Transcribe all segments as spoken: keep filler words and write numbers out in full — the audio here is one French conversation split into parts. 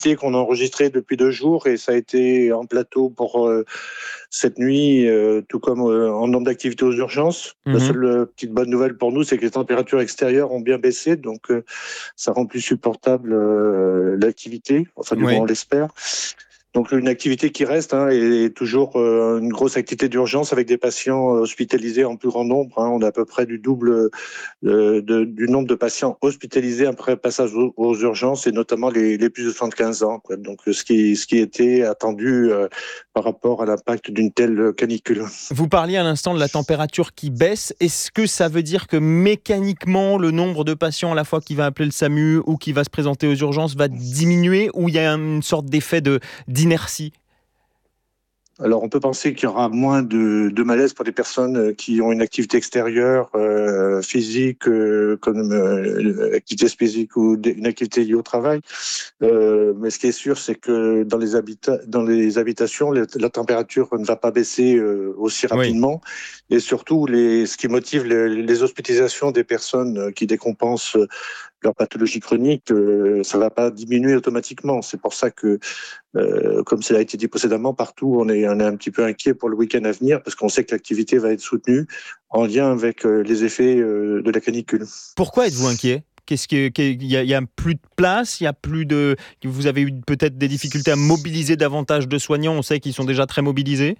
activité qu'on a enregistrée depuis deux jours et ça a été en plateau pour euh, cette nuit, euh, tout comme euh, en nombre d'activités aux urgences. La Mhm. seule euh, petite bonne nouvelle pour nous, c'est que les températures extérieures ont bien baissé, donc euh, ça rend plus supportable euh, l'activité, enfin du moins on Oui. l'espère. Donc une activité qui reste hein, et toujours euh, une grosse activité d'urgence avec des patients euh, hospitalisés en plus grand nombre. Hein. On a à peu près du double euh, de, du nombre de patients hospitalisés après passage aux, aux urgences et notamment les, les plus de soixante-quinze ans. Quoi. Donc ce qui, ce qui était attendu euh, par rapport à l'impact d'une telle canicule. Vous parliez à l'instant de la température qui baisse. Est-ce que ça veut dire que mécaniquement, le nombre de patients à la fois qui va appeler le SAMU ou qui va se présenter aux urgences va diminuer ou il y a une sorte d'effet de, d'inertie? Alors, on peut penser qu'il y aura moins de, de malaise pour des personnes qui ont une activité extérieure, euh, physique, euh, comme euh, activité physique ou une activité liée au travail. Euh, mais ce qui est sûr, c'est que dans les, habita dans les habitations, les, la température ne va pas baisser euh, aussi Oui. rapidement. Et surtout, les, ce qui motive les, les hospitalisations des personnes qui décompensent leur pathologie chronique, euh, ça ne va pas diminuer automatiquement. C'est pour ça que Euh, comme cela a été dit précédemment, partout, on est, on est un petit peu inquiet pour le week-end à venir parce qu'on sait que l'activité va être soutenue en lien avec euh, les effets euh, de la canicule. Pourquoi êtes-vous inquiet? Qu'est-ce que, qu'il y a, il y a plus de place, il y a plus de, vous avez eu peut-être des difficultés à mobiliser davantage de soignants. On sait qu'ils sont déjà très mobilisés.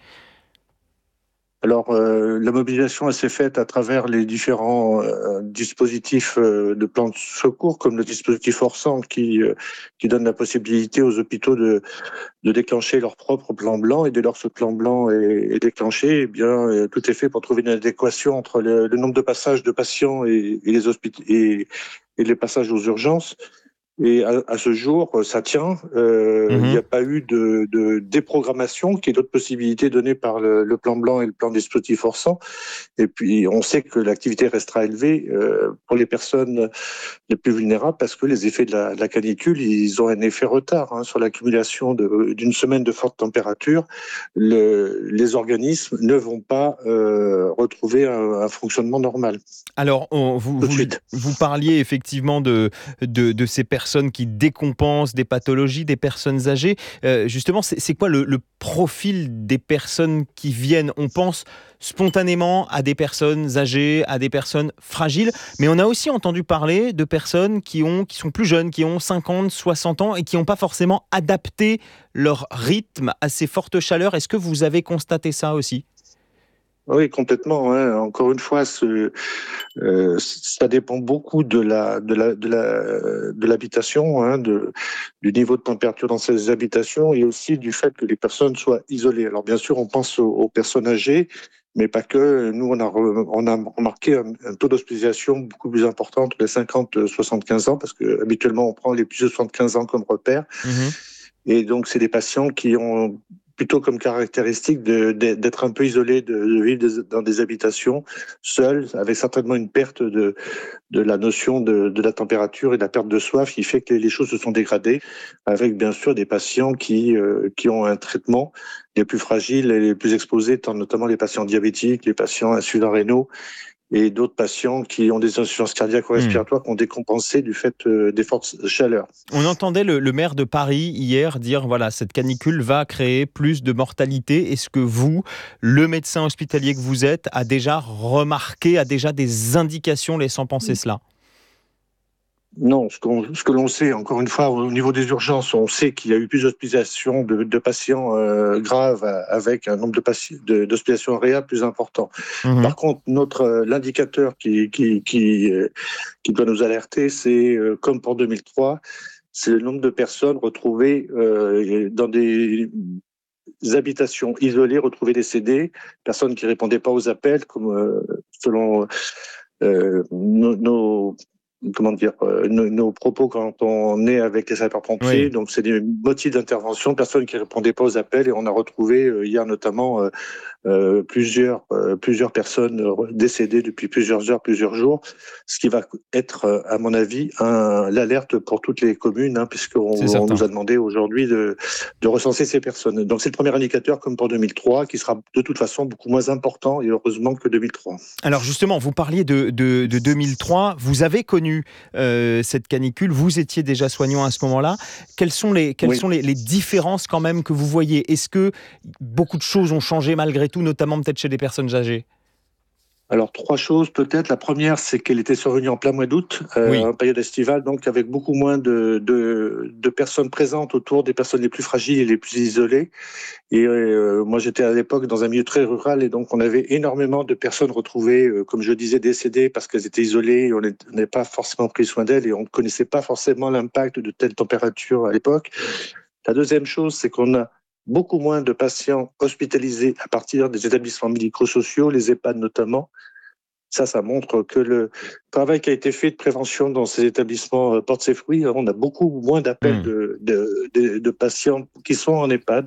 Alors, euh, la mobilisation elle s'est faite à travers les différents euh, dispositifs euh, de plan de secours, comme le dispositif Orsan qui, euh, qui donne la possibilité aux hôpitaux de, de déclencher leur propre plan blanc. Et dès lors que ce plan blanc est, est déclenché, eh bien, euh, tout est fait pour trouver une adéquation entre le, le nombre de passages de patients et, et les hôpitaux et, et les passages aux urgences. Et à, à ce jour, ça tient. Euh, il n'y Mhm. a pas eu de, de déprogrammation, qui est d'autres possibilités données par le, le plan blanc et le plan dispositif forçant. Et puis, on sait que l'activité restera élevée euh, pour les personnes les plus vulnérables parce que les effets de la, de la canicule, ils ont un effet retard hein, sur l'accumulation de, d'une semaine de forte température. Le, les organismes ne vont pas euh, retrouver un, un fonctionnement normal Alors, on- vous, tout de vous, suite. vous parliez effectivement de, de, de ces personnes qui décompensent des pathologies, des personnes âgées. Euh, justement, c'est, c'est quoi le, le profil des personnes qui viennent? On pense spontanément à des personnes âgées, à des personnes fragiles, mais on a aussi entendu parler de personnes qui, ont, qui sont plus jeunes, qui ont cinquante, soixante ans et qui n'ont pas forcément adapté leur rythme à ces fortes chaleurs. Est-ce que vous avez constaté ça aussi? Oui, complètement. Hein. Encore une fois, ce, euh, ça dépend beaucoup de la de la de la de l'habitation, hein, de du niveau de température dans ces habitations et aussi du fait que les personnes soient isolées. Alors bien sûr, on pense aux, aux personnes âgées, mais pas que. Nous, on a re- on a remarqué un, un taux d'hospitalisation beaucoup plus important entre les cinquante et soixante-quinze ans, parce que habituellement, on prend les plus de soixante-quinze ans comme repère. Mhm. Et donc, c'est des patients qui ont plutôt comme caractéristique de, de, d'être un peu isolés, de, de vivre des, dans des habitations seuls, avec certainement une perte de, de la notion de, de la température et de la perte de soif qui fait que les choses se sont dégradées, avec bien sûr des patients qui, euh, qui ont un traitement les plus fragiles et les plus exposés, notamment les patients diabétiques, les patients insuffisants rénaux, et d'autres patients qui ont des insuffisances cardiaques ou Hmm. respiratoires qui ont décompensé du fait euh, des fortes chaleurs. On entendait le, le maire de Paris hier dire voilà, cette canicule va créer plus de mortalité. Est-ce que vous, le médecin hospitalier que vous êtes, a déjà remarqué, a déjà des indications laissant penser cela? Non, ce, qu'on, ce que l'on sait, encore une fois, au niveau des urgences, on sait qu'il y a eu plus d'hospitalisations de, de patients euh, graves avec un nombre de patients, de, d'hospitalisations réelles plus important. Mhm. Par contre, notre euh, l'indicateur qui qui qui, euh, qui doit nous alerter, c'est euh, comme pour deux mille trois, c'est le nombre de personnes retrouvées euh, dans des habitations isolées, retrouvées décédées, personnes qui répondaient pas aux appels, comme euh, selon euh, nos, nos comment dire euh, nos, nos propos quand on est avec les sapeurs-pompiers. Oui. Donc c'est des motifs d'intervention, personnes qui répondaient pas aux appels et on a retrouvé euh, hier notamment euh, euh, plusieurs, euh, plusieurs personnes décédées depuis plusieurs heures, plusieurs jours, ce qui va être, à mon avis, un, l'alerte pour toutes les communes, hein, puisqu'on on nous a demandé aujourd'hui de, de recenser ces personnes. Donc c'est le premier indicateur, comme pour deux mille trois, qui sera de toute façon beaucoup moins important, et heureusement, que deux mille trois. Alors justement, vous parliez de, de, de deux mille trois, vous avez connu euh, cette canicule, vous étiez déjà soignant à ce moment-là. Quelles sont les, quelles oui. sont les, les différences quand même que vous voyez ? Est-ce que beaucoup de choses ont changé malgré tout, notamment peut-être chez des personnes âgées ? Alors, trois choses peut-être. La première, c'est qu'elle était survenue en plein mois d'août, euh, oui. en période estivale, donc avec beaucoup moins de, de, de personnes présentes autour des personnes les plus fragiles et les plus isolées. Et euh, moi, j'étais à l'époque dans un milieu très rural, et donc on avait énormément de personnes retrouvées, euh, comme je disais, décédées parce qu'elles étaient isolées, on n'avait pas forcément pris soin d'elles et on ne connaissait pas forcément l'impact de telles températures à l'époque. La deuxième chose, c'est qu'on a beaucoup moins de patients hospitalisés à partir des établissements médico-sociaux, les EHPAD notamment. Ça, ça montre que le travail qui a été fait de prévention dans ces établissements porte ses fruits. On a beaucoup moins d'appels mmh. de, de, de, de patients qui sont en EHPAD.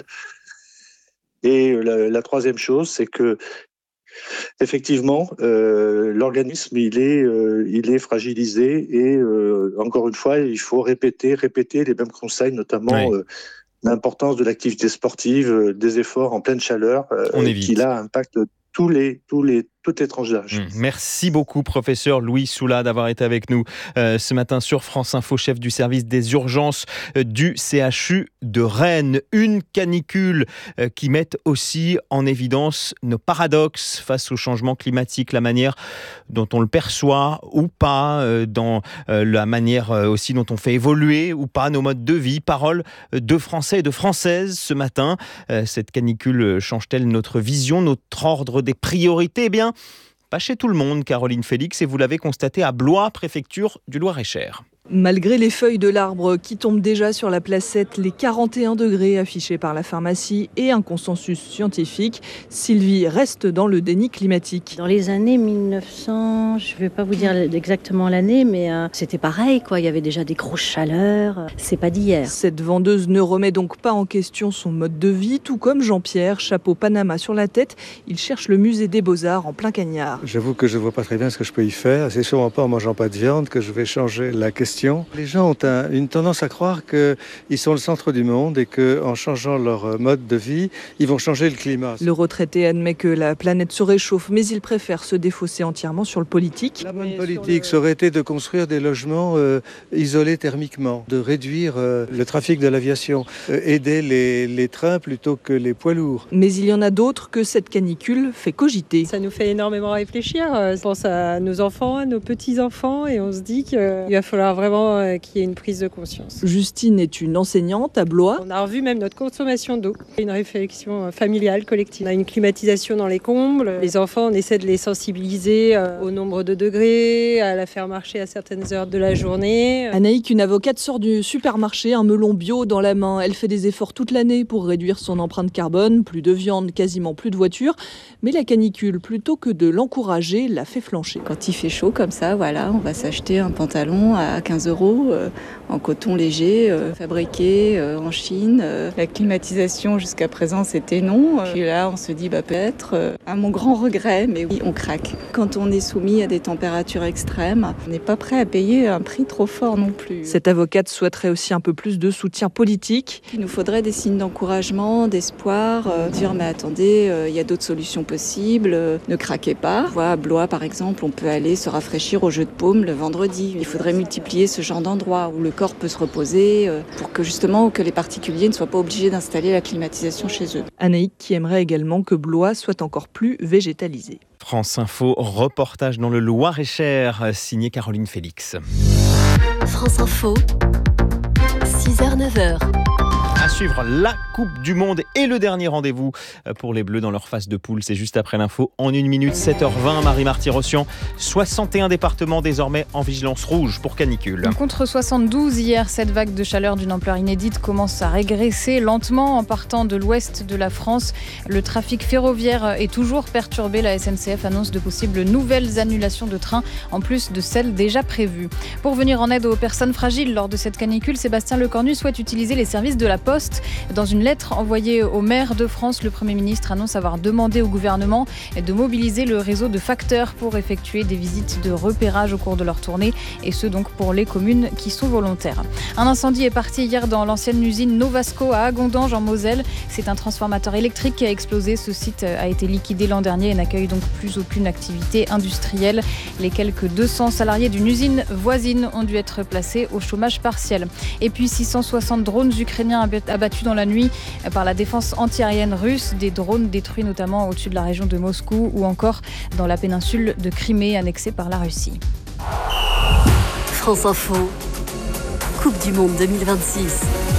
Et la, la troisième chose, c'est que effectivement, euh, l'organisme, il est, euh, il est fragilisé et euh, encore une fois, il faut répéter, répéter les mêmes conseils, notamment oui. euh, l'importance de l'activité sportive, euh, des efforts en pleine chaleur, euh, qui là impactent tous les, tous les, toutes les tranches d'âge. Mmh. Merci beaucoup, professeur Louis Soula, d'avoir été avec nous euh, ce matin sur France Info, chef du service des urgences euh, du C H U de Rennes. Une canicule euh, qui met aussi en évidence nos paradoxes face au changement climatique, la manière dont on le perçoit ou pas, euh, dans euh, la manière euh, aussi dont on fait évoluer ou pas nos modes de vie. Parole de Français et de Françaises ce matin. Euh, cette canicule change-t-elle notre vision, notre ordre des priorités ? Eh bien, pas chez tout le monde, Caroline Félix, et vous l'avez constaté à Blois, préfecture du Loir-et-Cher. Malgré les feuilles de l'arbre qui tombent déjà sur la placette, les quarante et un degrés affichés par la pharmacie et un consensus scientifique, Sylvie reste dans le déni climatique. Dans les années mille neuf cents, je ne vais pas vous dire exactement l'année, mais euh, c'était pareil, quoi. Il y avait déjà des grosses chaleurs. C'est pas d'hier. Cette vendeuse ne remet donc pas en question son mode de vie, tout comme Jean-Pierre, chapeau Panama sur la tête. Il cherche le musée des Beaux-Arts en plein Cagnard. J'avoue que je ne vois pas très bien ce que je peux y faire. C'est sûrement pas en mangeant pas de viande que je vais changer la question. Les gens ont un, une tendance à croire qu'ils sont le centre du monde et qu'en changeant leur mode de vie, ils vont changer le climat. Le retraité admet que la planète se réchauffe, mais il préfère se défausser entièrement sur le politique. La bonne politique, le... ça aurait été de construire des logements euh, isolés thermiquement, de réduire euh, le trafic de l'aviation, euh, aider les, les trains plutôt que les poids lourds. Mais il y en a d'autres que cette canicule fait cogiter. Ça nous fait énormément réfléchir. Je pense à nos enfants, à nos petits-enfants, et on se dit qu'il va falloir vraiment Vraiment qu'il y ait une prise de conscience. Justine est une enseignante à Blois. On a revu même notre consommation d'eau. Une réflexion familiale, collective. On a une climatisation dans les combles. Les enfants, on essaie de les sensibiliser au nombre de degrés, à la faire marcher à certaines heures de la journée. Anaïk, une avocate, sort du supermarché, un melon bio dans la main. Elle fait des efforts toute l'année pour réduire son empreinte carbone. Plus de viande, quasiment plus de voitures. Mais la canicule, plutôt que de l'encourager, la fait flancher. Quand il fait chaud comme ça, voilà, on va s'acheter un pantalon à quinze euros euh, en coton léger, euh, fabriqué euh, en Chine. Euh, la climatisation jusqu'à présent c'était non. Euh, puis là on se dit bah peut-être, euh, à mon grand regret, mais oui on craque. Quand on est soumis à des températures extrêmes, on n'est pas prêt à payer un prix trop fort non plus. Cette avocate souhaiterait aussi un peu plus de soutien politique. Il nous faudrait des signes d'encouragement, d'espoir, euh, dire mais attendez, il euh, y a d'autres solutions possibles, euh, ne craquez pas. Voilà, à Blois par exemple, on peut aller se rafraîchir au jeu de paume le vendredi. Il faudrait multiplier ce genre d'endroit où le corps peut se reposer pour que justement que les particuliers ne soient pas obligés d'installer la climatisation chez eux. Anaïk qui aimerait également que Blois soit encore plus végétalisé. France Info, reportage dans le Loir-et-Cher, signé Caroline Félix. France Info, six heures neuf heures. À suivre la Coupe du Monde et le dernier rendez-vous pour les Bleus dans leur phase de poule. C'est juste après l'info en une minute, sept heures vingt. Marie-Marty-Rossian, soixante et un départements désormais en vigilance rouge pour canicule. Contre soixante-douze hier, cette vague de chaleur d'une ampleur inédite commence à régresser lentement en partant de l'ouest de la France. Le trafic ferroviaire est toujours perturbé. La S N C F annonce de possibles nouvelles annulations de trains en plus de celles déjà prévues. Pour venir en aide aux personnes fragiles lors de cette canicule, Sébastien Lecornu souhaite utiliser les services de la Poste Post. Dans une lettre envoyée aux maires de France, le Premier ministre annonce avoir demandé au gouvernement de mobiliser le réseau de facteurs pour effectuer des visites de repérage au cours de leur tournée, et ce donc pour les communes qui sont volontaires. Un incendie est parti hier dans l'ancienne usine Novasco à Agondange en Moselle. C'est un transformateur électrique qui a explosé. Ce site a été liquidé l'an dernier et n'accueille donc plus aucune activité industrielle. Les quelques deux cents salariés d'une usine voisine ont dû être placés au chômage partiel. Et puis six cent soixante drones ukrainiens abattus dans la nuit par la défense antiaérienne russe. Des drones détruits notamment au-dessus de la région de Moscou ou encore dans la péninsule de Crimée annexée par la Russie. France Info, Coupe du Monde deux mille vingt-six.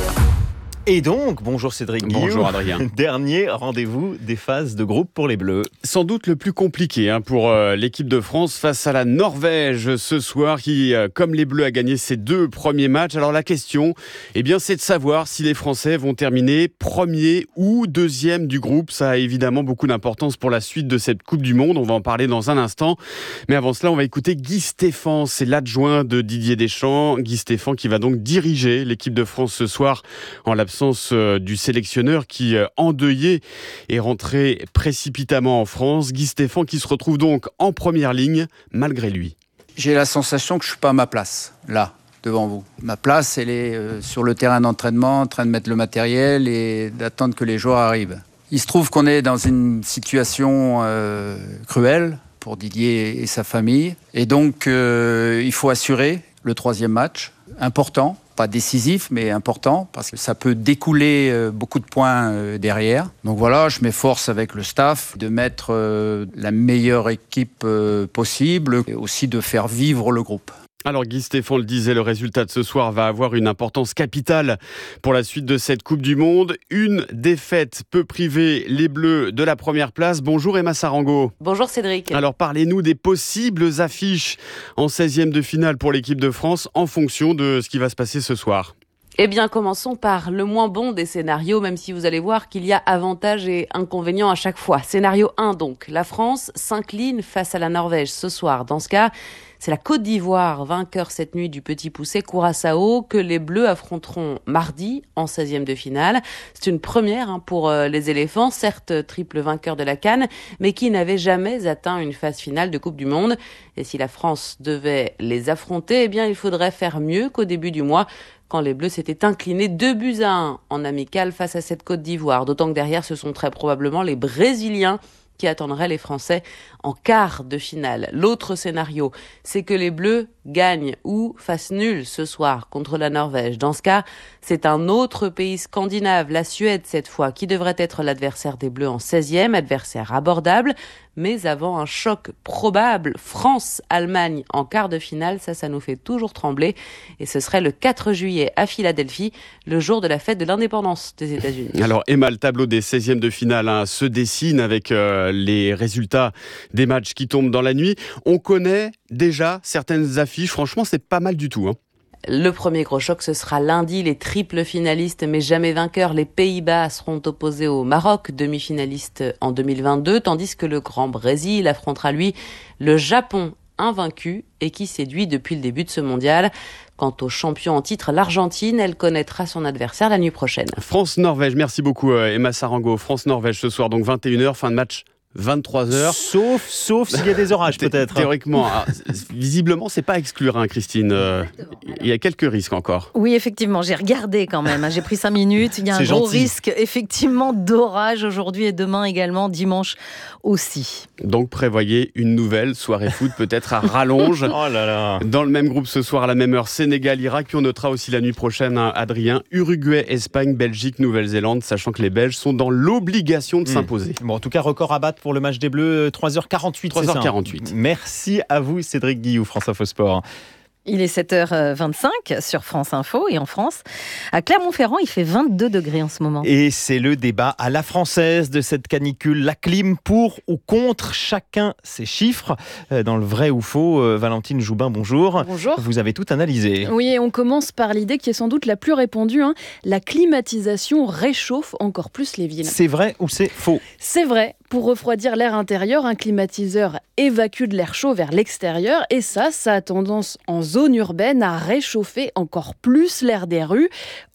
Et donc, bonjour Cédric Guillaume. Bonjour Adrien. Dernier rendez-vous des phases de groupe pour les Bleus. Sans doute le plus compliqué hein, pour euh, l'équipe de France face à la Norvège ce soir qui, euh, comme les Bleus, a gagné ses deux premiers matchs. Alors la question, eh bien, c'est de savoir si les Français vont terminer premier ou deuxième du groupe. Ça a évidemment beaucoup d'importance pour la suite de cette Coupe du Monde. On va en parler dans un instant. Mais avant cela, on va écouter Guy Stéphane. C'est l'adjoint de Didier Deschamps. Guy Stéphane qui va donc diriger l'équipe de France ce soir en l'absence du sélectionneur qui, endeuillé, est rentré précipitamment en France. Guy Stéphane qui se retrouve donc en première ligne malgré lui. J'ai la sensation que je ne suis pas à ma place, là, devant vous. Ma place, elle est euh, sur le terrain d'entraînement, en train de mettre le matériel et d'attendre que les joueurs arrivent. Il se trouve qu'on est dans une situation euh, cruelle pour Didier et sa famille. Et donc, euh, il faut assurer le troisième match, important. Pas décisif, mais important, parce que ça peut découler euh, beaucoup de points euh, derrière. Donc voilà, je m'efforce avec le staff de mettre euh, la meilleure équipe euh, possible et aussi de faire vivre le groupe. Alors Guy Stéphane le disait, le résultat de ce soir va avoir une importance capitale pour la suite de cette Coupe du Monde. Une défaite peut priver les Bleus de la première place. Bonjour Emma Sarango. Bonjour Cédric. Alors parlez-nous des possibles affiches en seizième de finale pour l'équipe de France en fonction de ce qui va se passer ce soir. Eh bien, commençons par le moins bon des scénarios, même si vous allez voir qu'il y a avantages et inconvénients à chaque fois. Scénario un donc, la France s'incline face à la Norvège ce soir. Dans ce cas, c'est la Côte d'Ivoire, vainqueur cette nuit du Petit Poucet Curaçao, que les Bleus affronteront mardi en seizième de finale. C'est une première hein, pour euh, les éléphants, certes triple vainqueur de la CAN, mais qui n'avait jamais atteint une phase finale de Coupe du Monde. Et si la France devait les affronter, eh bien, il faudrait faire mieux qu'au début du mois, quand les Bleus s'étaient inclinés deux buts à un en amical face à cette Côte d'Ivoire. D'autant que derrière, ce sont très probablement les Brésiliens qui attendraient les Français en quart de finale. L'autre scénario, c'est que les Bleus gagnent ou fassent nul ce soir contre la Norvège. Dans ce cas, c'est un autre pays scandinave, la Suède cette fois, qui devrait être l'adversaire des Bleus en seizième, adversaire abordable, mais avant un choc probable, France-Allemagne en quart de finale, ça, ça nous fait toujours trembler. Et ce serait le quatre juillet à Philadelphie, le jour de la fête de l'indépendance des États-Unis. Alors Emma, le tableau des seizièmes de finale hein, se dessine avec euh, les résultats des matchs qui tombent dans la nuit. On connaît déjà certaines affiches, franchement c'est pas mal du tout. Hein. Le premier gros choc, ce sera lundi. Les triples finalistes, mais jamais vainqueurs, les Pays-Bas seront opposés au Maroc, demi-finaliste en deux mille vingt-deux, tandis que le Grand Brésil affrontera, lui, le Japon, invaincu et qui séduit depuis le début de ce mondial. Quant au champion en titre, l'Argentine, elle connaîtra son adversaire la nuit prochaine. France-Norvège, merci beaucoup Emma Sarango. France-Norvège ce soir, donc vingt et une heures, fin de match. vingt-trois heures. Sauf, sauf s'il y a des orages peut-être. Théoriquement, ah, visiblement, c'est pas à exclure, hein, Christine. Euh, il y a quelques risques encore. Oui, effectivement, j'ai regardé quand même. Hein, j'ai pris cinq minutes. Il y a un c'est gros gentil. risque, effectivement, d'orage aujourd'hui et demain également, dimanche aussi. Donc prévoyez une nouvelle soirée foot, peut-être à rallonge. Oh là là. Dans le même groupe ce soir à la même heure, Sénégal-Irak. Puis on notera aussi la nuit prochaine, hein, Adrien, Uruguay, Espagne, Belgique, Nouvelle-Zélande, sachant que les Belges sont dans l'obligation de mmh. s'imposer. Bon, en tout cas, record à battre pour le match des Bleus, trois heures quarante-huit. trois heures quarante-huit. C'est ça, hein. Merci à vous, Cédric Guillou, France Info Sport. Il est sept heures vingt-cinq sur France Info et en France. À Clermont-Ferrand, il fait vingt-deux degrés en ce moment. Et c'est le débat à la française de cette canicule. La clim pour ou contre, chacun ses chiffres. Dans le vrai ou faux, Valentine Joubin, bonjour. Bonjour. Vous avez tout analysé. Oui, et on commence par l'idée qui est sans doute la plus répandue. Hein. La climatisation réchauffe encore plus les villes. C'est vrai ou c'est faux ? C'est vrai. Pour refroidir l'air intérieur, un climatiseur évacue de l'air chaud vers l'extérieur. Et ça, ça a tendance en zone urbaine à réchauffer encore plus l'air des rues.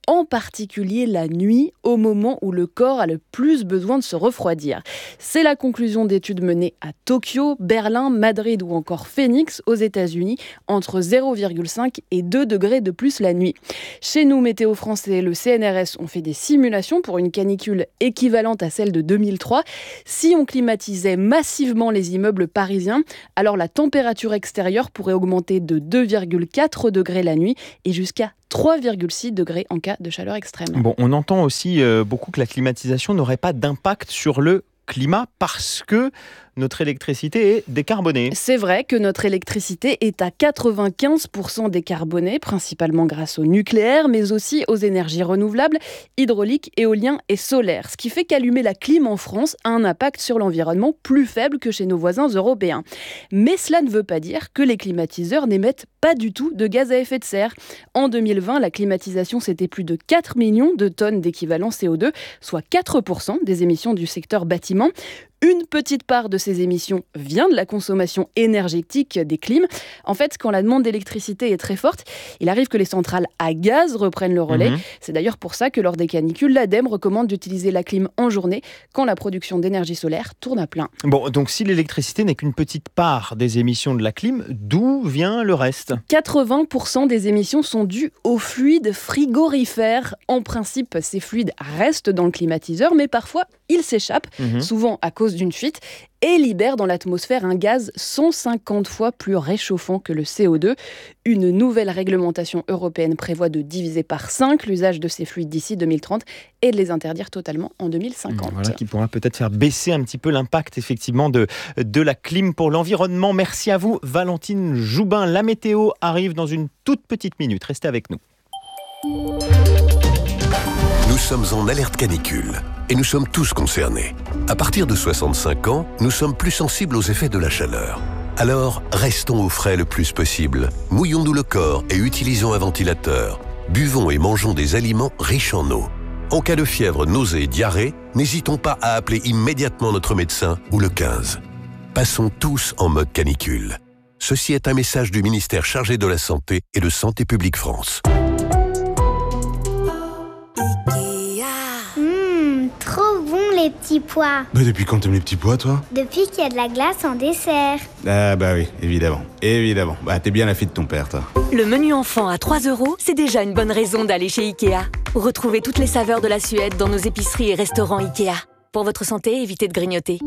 en particulier la nuit, au moment où le corps a le plus besoin de se refroidir. C'est la conclusion d'études menées à Tokyo, Berlin, Madrid ou encore Phoenix aux États-Unis, entre zéro virgule cinq et deux degrés de plus la nuit. Chez nous, Météo France et le C N R S ont fait des simulations pour une canicule équivalente à celle de deux mille trois. Si on climatisait massivement les immeubles parisiens, alors la température extérieure pourrait augmenter de deux virgule quatre degrés la nuit et jusqu'à trois virgule six degrés en cas de chaleur extrême. Bon, on entend aussi euh, beaucoup que la climatisation n'aurait pas d'impact sur le climat parce que notre électricité est décarbonée. C'est vrai que notre électricité est à quatre-vingt-quinze pour cent décarbonée, principalement grâce au nucléaire, mais aussi aux énergies renouvelables, hydrauliques, éolien et solaire. Ce qui fait qu'allumer la clim en France a un impact sur l'environnement plus faible que chez nos voisins européens. Mais cela ne veut pas dire que les climatiseurs n'émettent pas du tout de gaz à effet de serre. En deux mille vingt, la climatisation, c'était plus de quatre millions de tonnes d'équivalent C O deux, soit quatre pour cent des émissions du secteur bâtiment. Une petite part de ces émissions vient de la consommation énergétique des clims. En fait, quand la demande d'électricité est très forte, il arrive que les centrales à gaz reprennent le relais. Mmh. C'est d'ailleurs pour ça que lors des canicules, l'ADEME recommande d'utiliser la clim en journée quand la production d'énergie solaire tourne à plein. Bon, donc si l'électricité n'est qu'une petite part des émissions de la clim, d'où vient le reste ? quatre-vingts pour cent des émissions sont dues aux fluides frigorifères. En principe, ces fluides restent dans le climatiseur, mais parfois ils s'échappent, mmh. souvent à cause d'une fuite, et libère dans l'atmosphère un gaz cent cinquante fois plus réchauffant que le C O deux. Une nouvelle réglementation européenne prévoit de diviser par cinq l'usage de ces fluides d'ici deux mille trente et de les interdire totalement en deux mille cinquante. Voilà qui pourra peut-être faire baisser un petit peu l'impact effectivement de, de la clim pour l'environnement. Merci à vous Valentine Joubin. La météo arrive dans une toute petite minute. Restez avec nous. Nous sommes en alerte canicule et nous sommes tous concernés. À partir de soixante-cinq ans, nous sommes plus sensibles aux effets de la chaleur. Alors, restons au frais le plus possible. Mouillons-nous le corps et utilisons un ventilateur. Buvons et mangeons des aliments riches en eau. En cas de fièvre, nausée et diarrhée, n'hésitons pas à appeler immédiatement notre médecin ou le quinze. Passons tous en mode canicule. Ceci est un message du ministère chargé de la Santé et de Santé publique France. Les petits pois. Bah depuis quand t'aimes les petits pois, toi? Depuis qu'il y a de la glace en dessert. Ah bah oui, évidemment, évidemment. Bah t'es bien la fille de ton père, toi. Le menu enfant à trois euros, c'est déjà une bonne raison d'aller chez Ikea. Retrouvez toutes les saveurs de la Suède dans nos épiceries et restaurants Ikea. Pour votre santé, évitez de grignoter.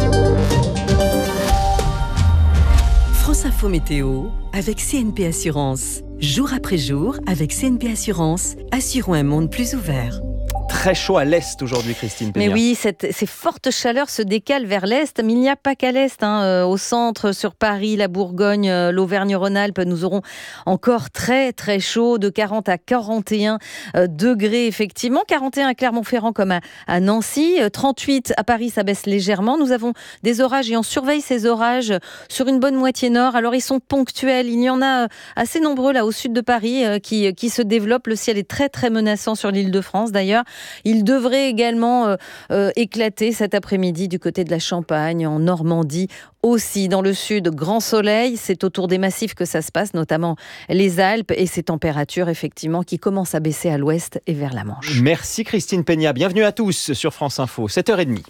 France Info Météo avec C N P Assurance. Jour après jour, avec C N P Assurance, assurons un monde plus ouvert. Très chaud à l'est aujourd'hui, Christine Péniard. Mais oui, cette, ces fortes chaleurs se décalent vers l'est, mais il n'y a pas qu'à l'est. Hein. Euh, au centre, sur Paris, la Bourgogne, euh, l'Auvergne-Rhône-Alpes, nous aurons encore très très chaud, de quarante à quarante et un euh, degrés effectivement. quarante et un à Clermont-Ferrand comme à, à Nancy, euh, trente-huit à Paris, ça baisse légèrement. Nous avons des orages et on surveille ces orages sur une bonne moitié nord. Alors ils sont ponctuels, il y en a euh, assez nombreux là au sud de Paris euh, qui, qui se développent. Le ciel est très très menaçant sur l'Île-de-France d'ailleurs. Il devrait également euh, euh, éclater cet après-midi du côté de la Champagne, en Normandie aussi. Dans le sud, grand soleil, c'est autour des massifs que ça se passe, notamment les Alpes, et ces températures effectivement qui commencent à baisser à l'ouest et vers la Manche. Merci Christine Peña, bienvenue à tous sur France Info, sept heures trente.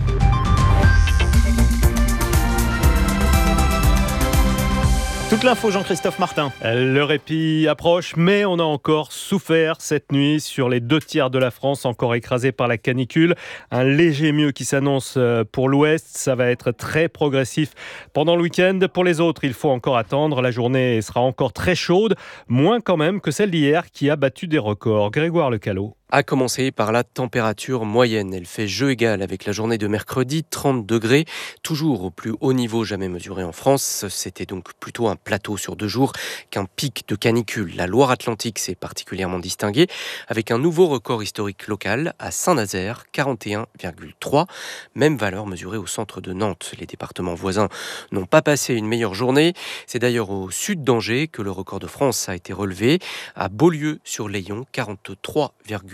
Toute l'info, Jean-Christophe Martin. Le répit approche, mais on a encore souffert cette nuit sur les deux tiers de la France, encore écrasés par la canicule. Un léger mieux qui s'annonce pour l'ouest, ça va être très progressif pendant le week-end. Pour les autres, il faut encore attendre. La journée sera encore très chaude, moins quand même que celle d'hier qui a battu des records. Grégoire Lecalot. À commencer par la température moyenne. Elle fait jeu égal avec la journée de mercredi, trente degrés, toujours au plus haut niveau jamais mesuré en France. C'était donc plutôt un plateau sur deux jours qu'un pic de canicule. La Loire-Atlantique s'est particulièrement distinguée avec un nouveau record historique local à Saint-Nazaire, quarante et un virgule trois. Même valeur mesurée au centre de Nantes. Les départements voisins n'ont pas passé une meilleure journée. C'est d'ailleurs au sud d'Angers que le record de France a été relevé. À Beaulieu-sur-Layon, quarante-trois virgule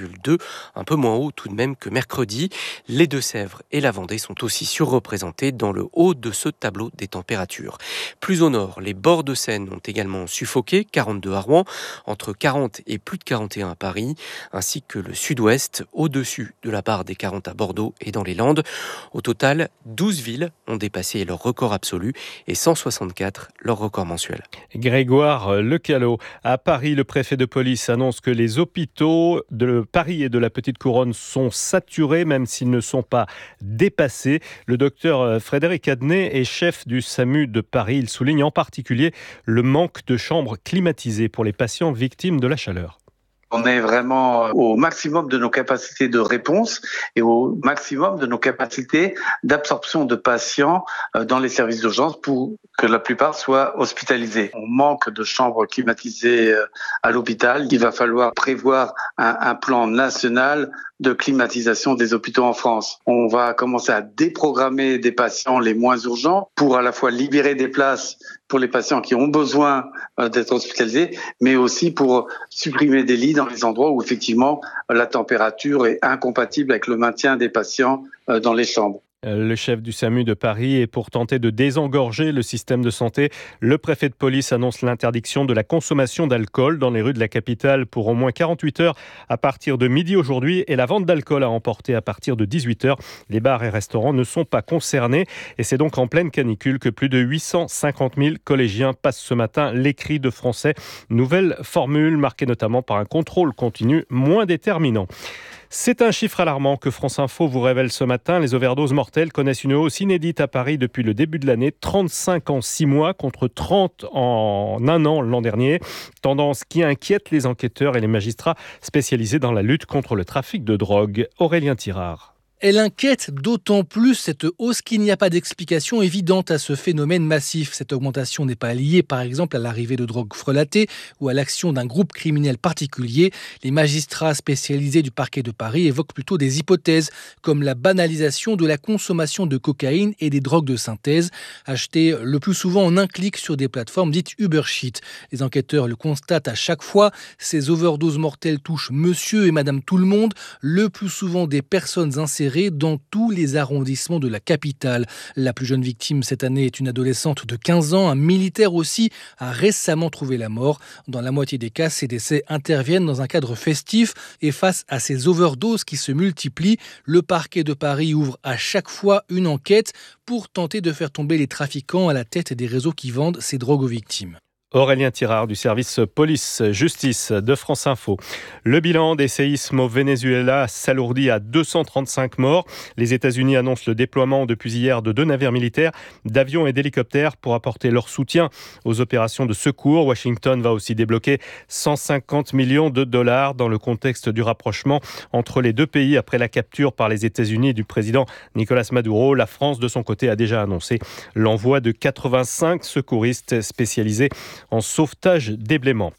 virgule deux, un peu moins haut tout de même que mercredi. Les Deux-Sèvres et la Vendée sont aussi surreprésentés dans le haut de ce tableau des températures. Plus au nord, les bords de Seine ont également suffoqué, quarante-deux à Rouen, entre quarante et plus de quarante et un à Paris, ainsi que le sud-ouest, au-dessus de la barre des quarante à Bordeaux et dans les Landes. Au total, douze villes ont dépassé leur record absolu et cent soixante-quatre leur record mensuel. Grégoire Lecalot. À Paris, le préfet de police annonce que les hôpitaux de Paris et de la Petite Couronne sont saturés, même s'ils ne sont pas dépassés. Le docteur Frédéric Adnet est chef du SAMU de Paris. Il souligne en particulier le manque de chambres climatisées pour les patients victimes de la chaleur. On est vraiment au maximum de nos capacités de réponse et au maximum de nos capacités d'absorption de patients dans les services d'urgence pour que la plupart soient hospitalisés. On manque de chambres climatisées à l'hôpital. Il va falloir prévoir un, un plan national de climatisation des hôpitaux en France. On va commencer à déprogrammer des patients les moins urgents pour à la fois libérer des places pour les patients qui ont besoin d'être hospitalisés, mais aussi pour supprimer des lits dans les endroits où effectivement la température est incompatible avec le maintien des patients dans les chambres. Le chef du SAMU de Paris est pour tenter de désengorger le système de santé. Le préfet de police annonce l'interdiction de la consommation d'alcool dans les rues de la capitale pour au moins quarante-huit heures à partir de midi aujourd'hui et la vente d'alcool à emporter à partir de dix-huit heures. Les bars et restaurants ne sont pas concernés et c'est donc en pleine canicule que plus de huit cent cinquante mille collégiens passent ce matin l'écrit de français. Nouvelle formule marquée notamment par un contrôle continu moins déterminant. C'est un chiffre alarmant que France Info vous révèle ce matin. Les overdoses mortelles connaissent une hausse inédite à Paris depuis le début de l'année. trente-cinq en six mois contre trente en un an l'an dernier. Tendance qui inquiète les enquêteurs et les magistrats spécialisés dans la lutte contre le trafic de drogue. Aurélien Tirard. Elle inquiète d'autant plus cette hausse qu'il n'y a pas d'explication évidente à ce phénomène massif. Cette augmentation n'est pas liée par exemple à l'arrivée de drogues frelatées ou à l'action d'un groupe criminel particulier. Les magistrats spécialisés du parquet de Paris évoquent plutôt des hypothèses comme la banalisation de la consommation de cocaïne et des drogues de synthèse, achetées le plus souvent en un clic sur des plateformes dites Uber Sheet. Les enquêteurs le constatent à chaque fois, ces overdoses mortelles touchent monsieur et madame tout le monde, le plus souvent des personnes insérées dans tous les arrondissements de la capitale. La plus jeune victime cette année est une adolescente de quinze ans. Un militaire aussi a récemment trouvé la mort. Dans la moitié des cas, ces décès interviennent dans un cadre festif et face à ces overdoses qui se multiplient, le parquet de Paris ouvre à chaque fois une enquête pour tenter de faire tomber les trafiquants à la tête des réseaux qui vendent ces drogues aux victimes. Aurélien Tirard du service police-justice de France Info. Le bilan des séismes au Venezuela s'alourdit à deux cent trente-cinq morts. Les États-Unis annoncent le déploiement depuis hier de deux navires militaires, d'avions et d'hélicoptères pour apporter leur soutien aux opérations de secours. Washington va aussi débloquer cent cinquante millions de dollars dans le contexte du rapprochement entre les deux pays après la capture par les États-Unis du président Nicolas Maduro. La France, de son côté, a déjà annoncé l'envoi de quatre-vingt-cinq secouristes spécialisés en sauvetage déblaiement.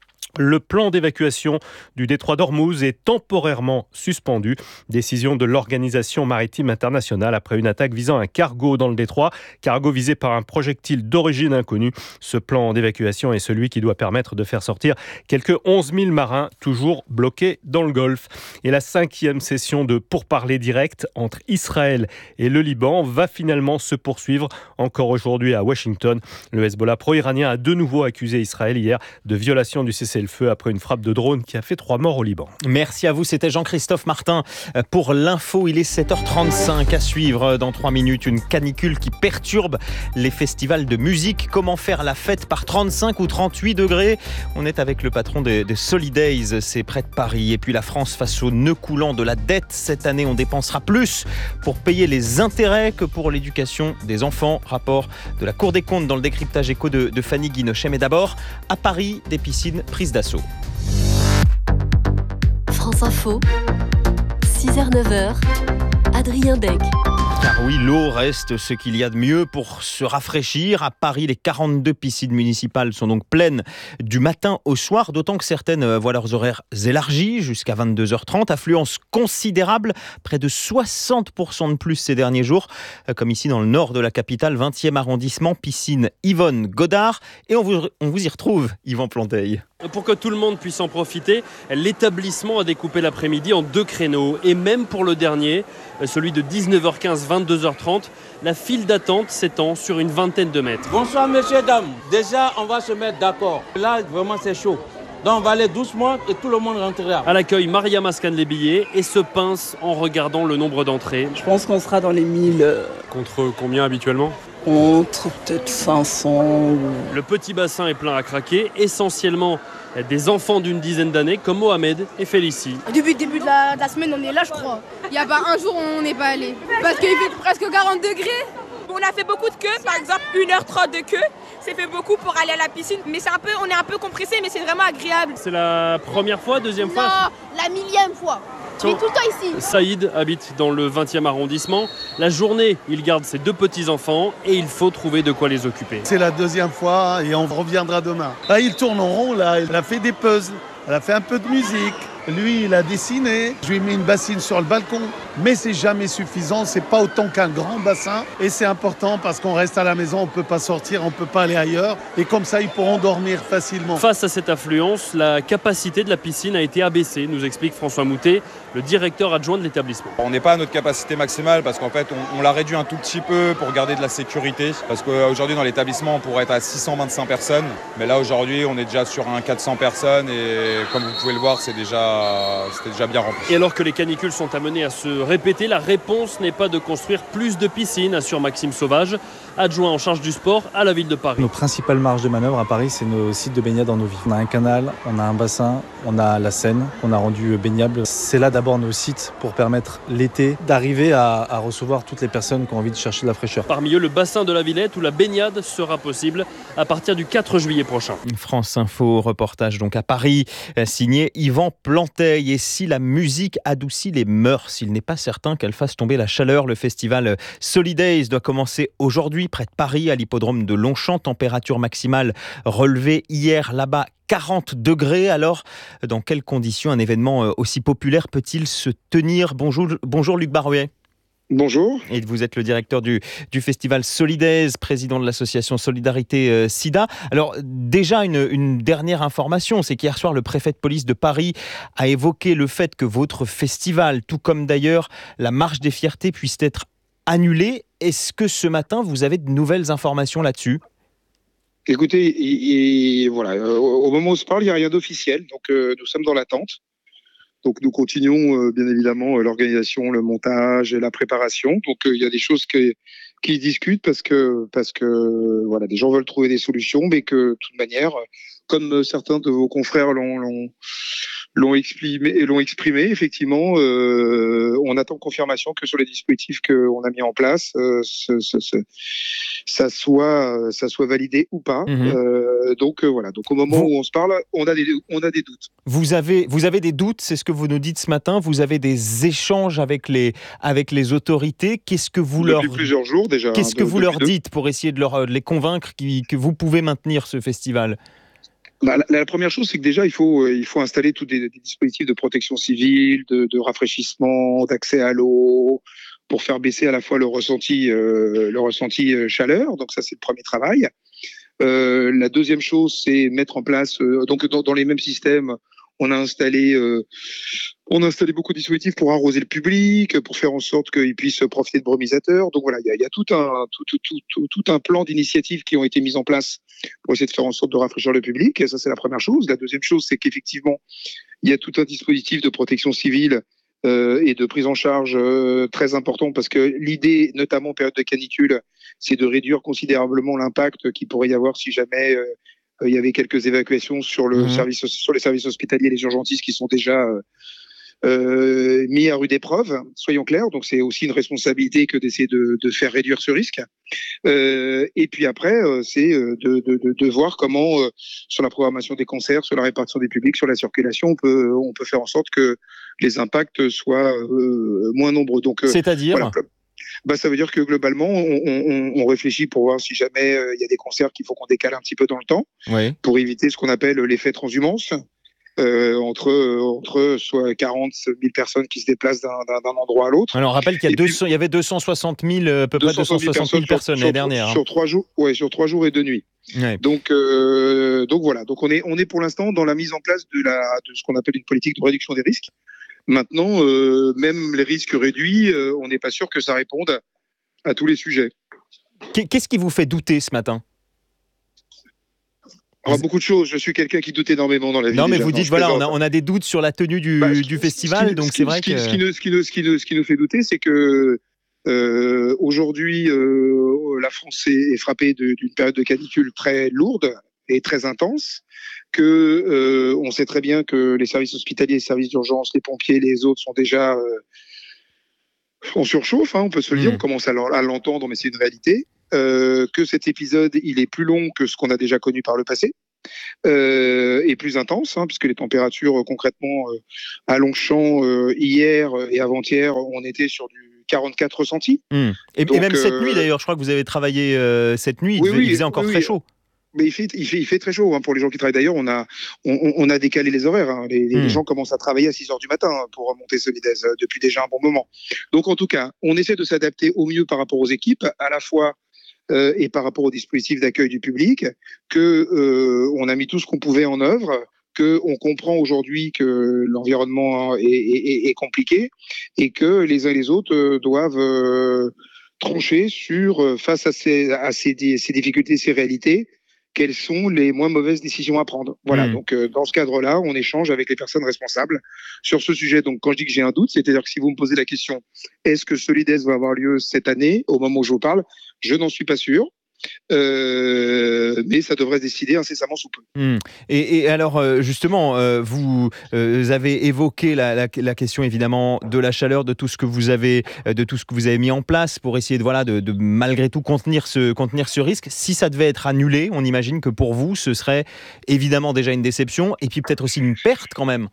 Le plan d'évacuation du détroit d'Ormuz est temporairement suspendu. Décision de l'Organisation maritime internationale après une attaque visant un cargo dans le détroit. Cargo visé par un projectile d'origine inconnue. Ce plan d'évacuation est celui qui doit permettre de faire sortir quelques onze mille marins toujours bloqués dans le Golfe. Et la cinquième session de pourparlers directs entre Israël et le Liban va finalement se poursuivre encore aujourd'hui à Washington. Le Hezbollah pro-iranien a de nouveau accusé Israël hier de violation du cessez-le-feu feu après une frappe de drone qui a fait trois morts au Liban. Merci à vous, c'était Jean-Christophe Martin pour l'info. Il est sept heures trente-cinq à suivre dans trois minutes. Une canicule qui perturbe les festivals de musique. Comment faire la fête par trente-cinq ou trente-huit degrés? On est avec le patron des, des Solidays, c'est près de Paris. Et puis la France face au nœud coulant de la dette. Cette année, on dépensera plus pour payer les intérêts que pour l'éducation des enfants. Rapport de la Cour des comptes dans le décryptage éco de, de Fanny Guinochet. Mais d'abord, à Paris, des piscines prises d'assaut. France Info, six heures neuf heures, Adrien Deg. Car oui, l'eau reste ce qu'il y a de mieux pour se rafraîchir. À Paris, les quarante-deux piscines municipales sont donc pleines du matin au soir, d'autant que certaines voient leurs horaires élargis jusqu'à vingt-deux heures trente. Affluence considérable, près de soixante pour cent de plus ces derniers jours, comme ici dans le nord de la capitale, vingtième arrondissement, piscine Yvonne Godard. Et on vous, on vous y retrouve, Yvan Planteil. Pour que tout le monde puisse en profiter, l'établissement a découpé l'après-midi en deux créneaux. Et même pour le dernier, celui de dix-neuf heures quinze à vingt-deux heures trente, la file d'attente s'étend sur une vingtaine de mètres. Bonsoir messieurs, dames. Déjà, on va se mettre d'accord. Là, vraiment, c'est chaud. Donc on va aller doucement et tout le monde rentrera. À l'accueil, Mariama scanne les billets et se pince en regardant le nombre d'entrées. Je pense qu'on sera dans les mille. Contre combien habituellement ? Contre peut-être cinq cents. Le petit bassin est plein à craquer, essentiellement des enfants d'une dizaine d'années comme Mohamed et Félicie. Depuis le début de la, de la semaine, on est là, je crois. Il n'y a pas un jour où on n'est pas allé. Parce qu'il fait presque quarante degrés. On a fait beaucoup de queues, par exemple une heure trente de queue. C'est fait beaucoup pour aller à la piscine, mais c'est un peu, on est un peu compressé, mais c'est vraiment agréable. C'est la première fois, deuxième fois ? Non, la millième fois. Je suis tout le temps ici. Saïd habite dans le vingtième arrondissement. La journée, il garde ses deux petits-enfants et il faut trouver de quoi les occuper. C'est la deuxième fois et on reviendra demain. Là, il tourne en rond, là, il a fait des puzzles, elle a fait un peu de musique. Lui, il a dessiné. Je lui ai mis une bassine sur le balcon. Mais c'est jamais suffisant. C'est pas autant qu'un grand bassin. Et c'est important parce qu'on reste à la maison. On peut pas sortir, on peut pas aller ailleurs. Et comme ça, ils pourront dormir facilement. Face à cette affluence, la capacité de la piscine a été abaissée, nous explique François Moutet, le directeur adjoint de l'établissement. On n'est pas à notre capacité maximale parce qu'en fait, on, on l'a réduit un tout petit peu pour garder de la sécurité. Parce qu'aujourd'hui, dans l'établissement, on pourrait être à six cent vingt-cinq personnes. Mais là, aujourd'hui, on est déjà sur un quatre cents personnes. Et comme vous pouvez le voir, c'est déjà c'était déjà bien rempli. Et alors que les canicules sont amenées à se répéter, la réponse n'est pas de construire plus de piscines, assure Maxime Sauvage, adjoint en charge du sport à la ville de Paris. Nos principales marges de manœuvre à Paris, c'est nos sites de baignade en eau vive. On a un canal, on a un bassin, on a la Seine qu'on a rendu baignable. C'est là d'abord nos sites pour permettre l'été d'arriver à, à recevoir toutes les personnes qui ont envie de chercher de la fraîcheur. Parmi eux, le bassin de la Villette où la baignade sera possible à partir du quatre juillet prochain. France Info, reportage donc à Paris, signé Yvan Planteil. Et si la musique adoucit les mœurs, il n'est pas certain qu'elle fasse tomber la chaleur. Le festival Solidays doit commencer aujourd'hui près de Paris, à l'hippodrome de Longchamp. Température maximale relevée hier là-bas, quarante degrés. Alors, dans quelles conditions un événement aussi populaire peut-il se tenir ? Bonjour, bonjour Luc Barouet. Bonjour. Et vous êtes le directeur du, du festival Solidays, président de l'association Solidarité euh, Sida. Alors déjà une, une dernière information, c'est qu'hier soir le préfet de police de Paris a évoqué le fait que votre festival, tout comme d'ailleurs la marche des fiertés, puisse être annulé. Est-ce que ce matin vous avez de nouvelles informations là-dessus ? Écoutez, il, il, voilà, euh, au moment où on se parle, il n'y a rien d'officiel, donc euh, nous sommes dans l'attente. Donc nous continuons euh, bien évidemment euh, l'organisation, le montage et la préparation. Donc euh, il y a des choses que, qui discutent parce que parce que euh, voilà, des gens veulent trouver des solutions, mais que de toute manière, comme certains de vos confrères l'ont l'ont, l'ont exprimé, l'ont exprimé, effectivement, euh, on attend confirmation que sur les dispositifs qu'on a mis en place, euh, ce, ce, ce, ça soit ça soit validé ou pas. Mmh. Euh, donc euh, voilà. Donc au moment vous, où on se parle, on a des on a des doutes. Vous avez vous avez des doutes, c'est ce que vous nous dites ce matin. Vous avez des échanges avec les avec les autorités. Qu'est-ce que vous Depuis leur Depuis plusieurs jours déjà. Qu'est-ce hein, que de, vous leur deux... dites pour essayer de, leur, de les convaincre qui, que vous pouvez maintenir ce festival? Bah, la, la première chose, c'est que déjà, il faut, euh, il faut installer tous des, des dispositifs de protection civile, de, de rafraîchissement, d'accès à l'eau, pour faire baisser à la fois le ressenti, euh, le ressenti euh, chaleur. Donc ça, c'est le premier travail. Euh, la deuxième chose, c'est mettre en place, euh, donc dans, dans les mêmes systèmes, on a installé, euh, on a installé beaucoup de dispositifs pour arroser le public, pour faire en sorte qu'ils puissent profiter de brumisateurs. Donc voilà, il y a, il y a tout un, tout, tout, tout, tout, tout un plan d'initiatives qui ont été mises en place pour essayer de faire en sorte de rafraîchir le public. Et ça, c'est la première chose. La deuxième chose, c'est qu'effectivement, il y a tout un dispositif de protection civile euh, et de prise en charge euh, très important, parce que l'idée, notamment en période de canicule, c'est de réduire considérablement l'impact qu'il pourrait y avoir si jamais euh, il y avait quelques évacuations sur le mmh. service, sur les services hospitaliers et les urgentistes qui sont déjà euh, euh, mis à rude épreuve, soyons clairs. Donc c'est aussi une responsabilité que d'essayer de, de faire réduire ce risque. Euh, et puis après, euh, c'est de, de, de, de voir comment, euh, sur la programmation des concerts, sur la répartition des publics, sur la circulation, on peut, on peut faire en sorte que les impacts soient euh, moins nombreux. Donc, euh, c'est-à-dire voilà. Bah, ça veut dire que globalement, on, on, on réfléchit pour voir si jamais il euh, y a des concerts qu'il faut qu'on décale un petit peu dans le temps, oui. pour éviter ce qu'on appelle l'effet transhumance, euh, entre, euh, entre soit quarante mille personnes qui se déplacent d'un, d'un, d'un endroit à l'autre. Alors on rappelle qu'il y, a deux cents, puis, il y avait deux cent soixante mille, à peu près deux cent soixante mille personnes l'année dernière. Sur, hein. sur trois jours, ouais, sur trois jours et deux nuits. Ouais. Donc, euh, donc voilà. Donc on est, on est pour l'instant dans la mise en place de, la, de ce qu'on appelle une politique de réduction des risques. Maintenant, euh, même les risques réduits, euh, on n'est pas sûr que ça réponde à tous les sujets. Qu'est-ce qui vous fait douter ce matin ? Alors, beaucoup de choses. Je suis quelqu'un qui doute énormément dans la vie. Non, mais déjà. vous Non, dites, voilà, on a, on a des doutes sur la tenue du, bah, du festival, qui, donc qui, c'est vrai ce qui, que... Ce qui, nous, ce, qui nous, ce, qui nous, ce qui nous fait douter, c'est que euh, aujourd'hui, euh, la France est frappée de, d'une période de canicule très lourde et très intense, que euh, on sait très bien que les services hospitaliers, les services d'urgence, les pompiers, les autres sont déjà... Euh, on surchauffe, hein, on peut se le dire, mmh. on commence à l'entendre, mais c'est une réalité. Euh, que cet épisode, il est plus long que ce qu'on a déjà connu par le passé, euh, et plus intense, hein, puisque les températures, euh, concrètement, euh, à Longchamp, euh, hier et avant-hier, on était sur du quarante-quatre ressentis. Mmh. Et, Donc, et même euh, cette nuit, d'ailleurs, je crois que vous avez travaillé euh, cette nuit, oui, il, oui, il faisait encore oui, très oui. chaud. Mais il fait, il fait, il fait très chaud, hein, pour les gens qui travaillent. D'ailleurs, on a, on, on a décalé les horaires. Hein. Les, les mmh. gens commencent à travailler à six heures du matin, hein, pour remonter Solidez euh, depuis déjà un bon moment. Donc, en tout cas, on essaie de s'adapter au mieux par rapport aux équipes, à la fois euh, et par rapport au dispositif d'accueil du public, que euh, on a mis tout ce qu'on pouvait en œuvre, que on comprend aujourd'hui que l'environnement est, est, est compliqué et que les uns et les autres euh, doivent euh, trancher sur euh, face à ces, à ces, ces difficultés, ces réalités. Quelles sont les moins mauvaises décisions à prendre. Voilà, mmh. donc euh, dans ce cadre-là, on échange avec les personnes responsables sur ce sujet. Donc quand je dis que j'ai un doute, c'est-à-dire que si vous me posez la question, est-ce que Solidez va avoir lieu cette année, au moment où je vous parle, je n'en suis pas sûr. Euh, mais ça devrait se décider incessamment sous peu. Mmh. Et, et alors justement, euh, vous euh, avez évoqué la, la, la question évidemment de la chaleur, de tout ce que vous avez, de tout ce que vous avez mis en place pour essayer de voilà de, de malgré tout contenir ce contenir ce risque. Si ça devait être annulé, on imagine que pour vous, ce serait évidemment déjà une déception et puis peut-être aussi une perte quand même.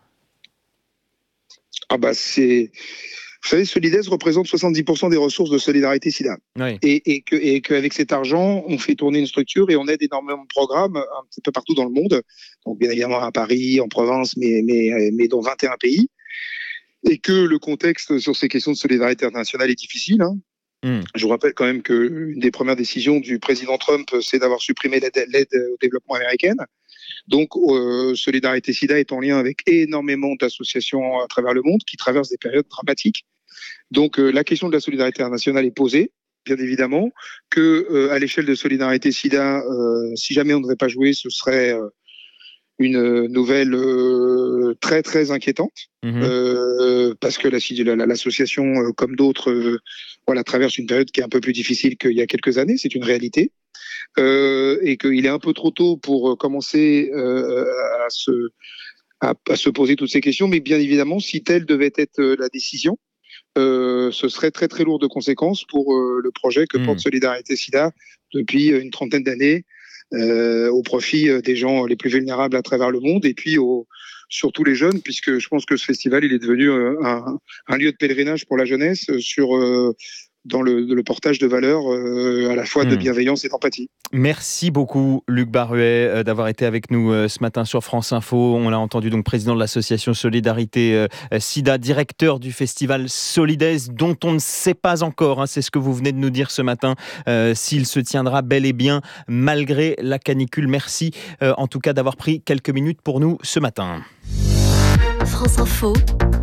Ah bah c'est. Vous savez, Solidez représente soixante-dix pour cent des ressources de Solidarité SIDA. Oui. Et, et, que, et qu'avec cet argent, on fait tourner une structure et on aide énormément de programmes un petit peu partout dans le monde. Donc, bien évidemment, à Paris, en Provence, mais, mais, mais dans vingt et un pays. Et que le contexte sur ces questions de solidarité internationale est difficile. Hein. Mm. Je vous rappelle quand même qu'une des premières décisions du président Trump, c'est d'avoir supprimé l'aide, l'aide au développement américaine. Donc, euh, Solidarité SIDA est en lien avec énormément d'associations à travers le monde qui traversent des périodes dramatiques. Donc, euh, la question de la solidarité internationale est posée, bien évidemment, que euh, à l'échelle de Solidarité SIDA, euh, si jamais on ne devait pas jouer, ce serait euh, une nouvelle euh, très très inquiétante, mmh. euh, parce que la, la, l'association, euh, comme d'autres, euh, voilà, traverse une période qui est un peu plus difficile qu'il y a quelques années, c'est une réalité. Euh, et qu'il est un peu trop tôt pour commencer euh, à, se, à, à se poser toutes ces questions, mais bien évidemment, si telle devait être la décision, euh, ce serait très très lourd de conséquences pour euh, le projet que mmh. porte Solidarité SIDA depuis une trentaine d'années, euh, au profit des gens les plus vulnérables à travers le monde, et puis au, surtout les jeunes, puisque je pense que ce festival il est devenu un, un lieu de pèlerinage pour la jeunesse sur... Euh, dans le, le portage de valeurs euh, à la fois de bienveillance et d'empathie. Merci beaucoup Luc Baruet euh, d'avoir été avec nous euh, ce matin sur France Info. On l'a entendu, donc président de l'association Solidarité euh, SIDA, directeur du festival Solidez, dont on ne sait pas encore, hein, c'est ce que vous venez de nous dire ce matin, euh, s'il se tiendra bel et bien malgré la canicule. Merci euh, en tout cas d'avoir pris quelques minutes pour nous ce matin. France Info,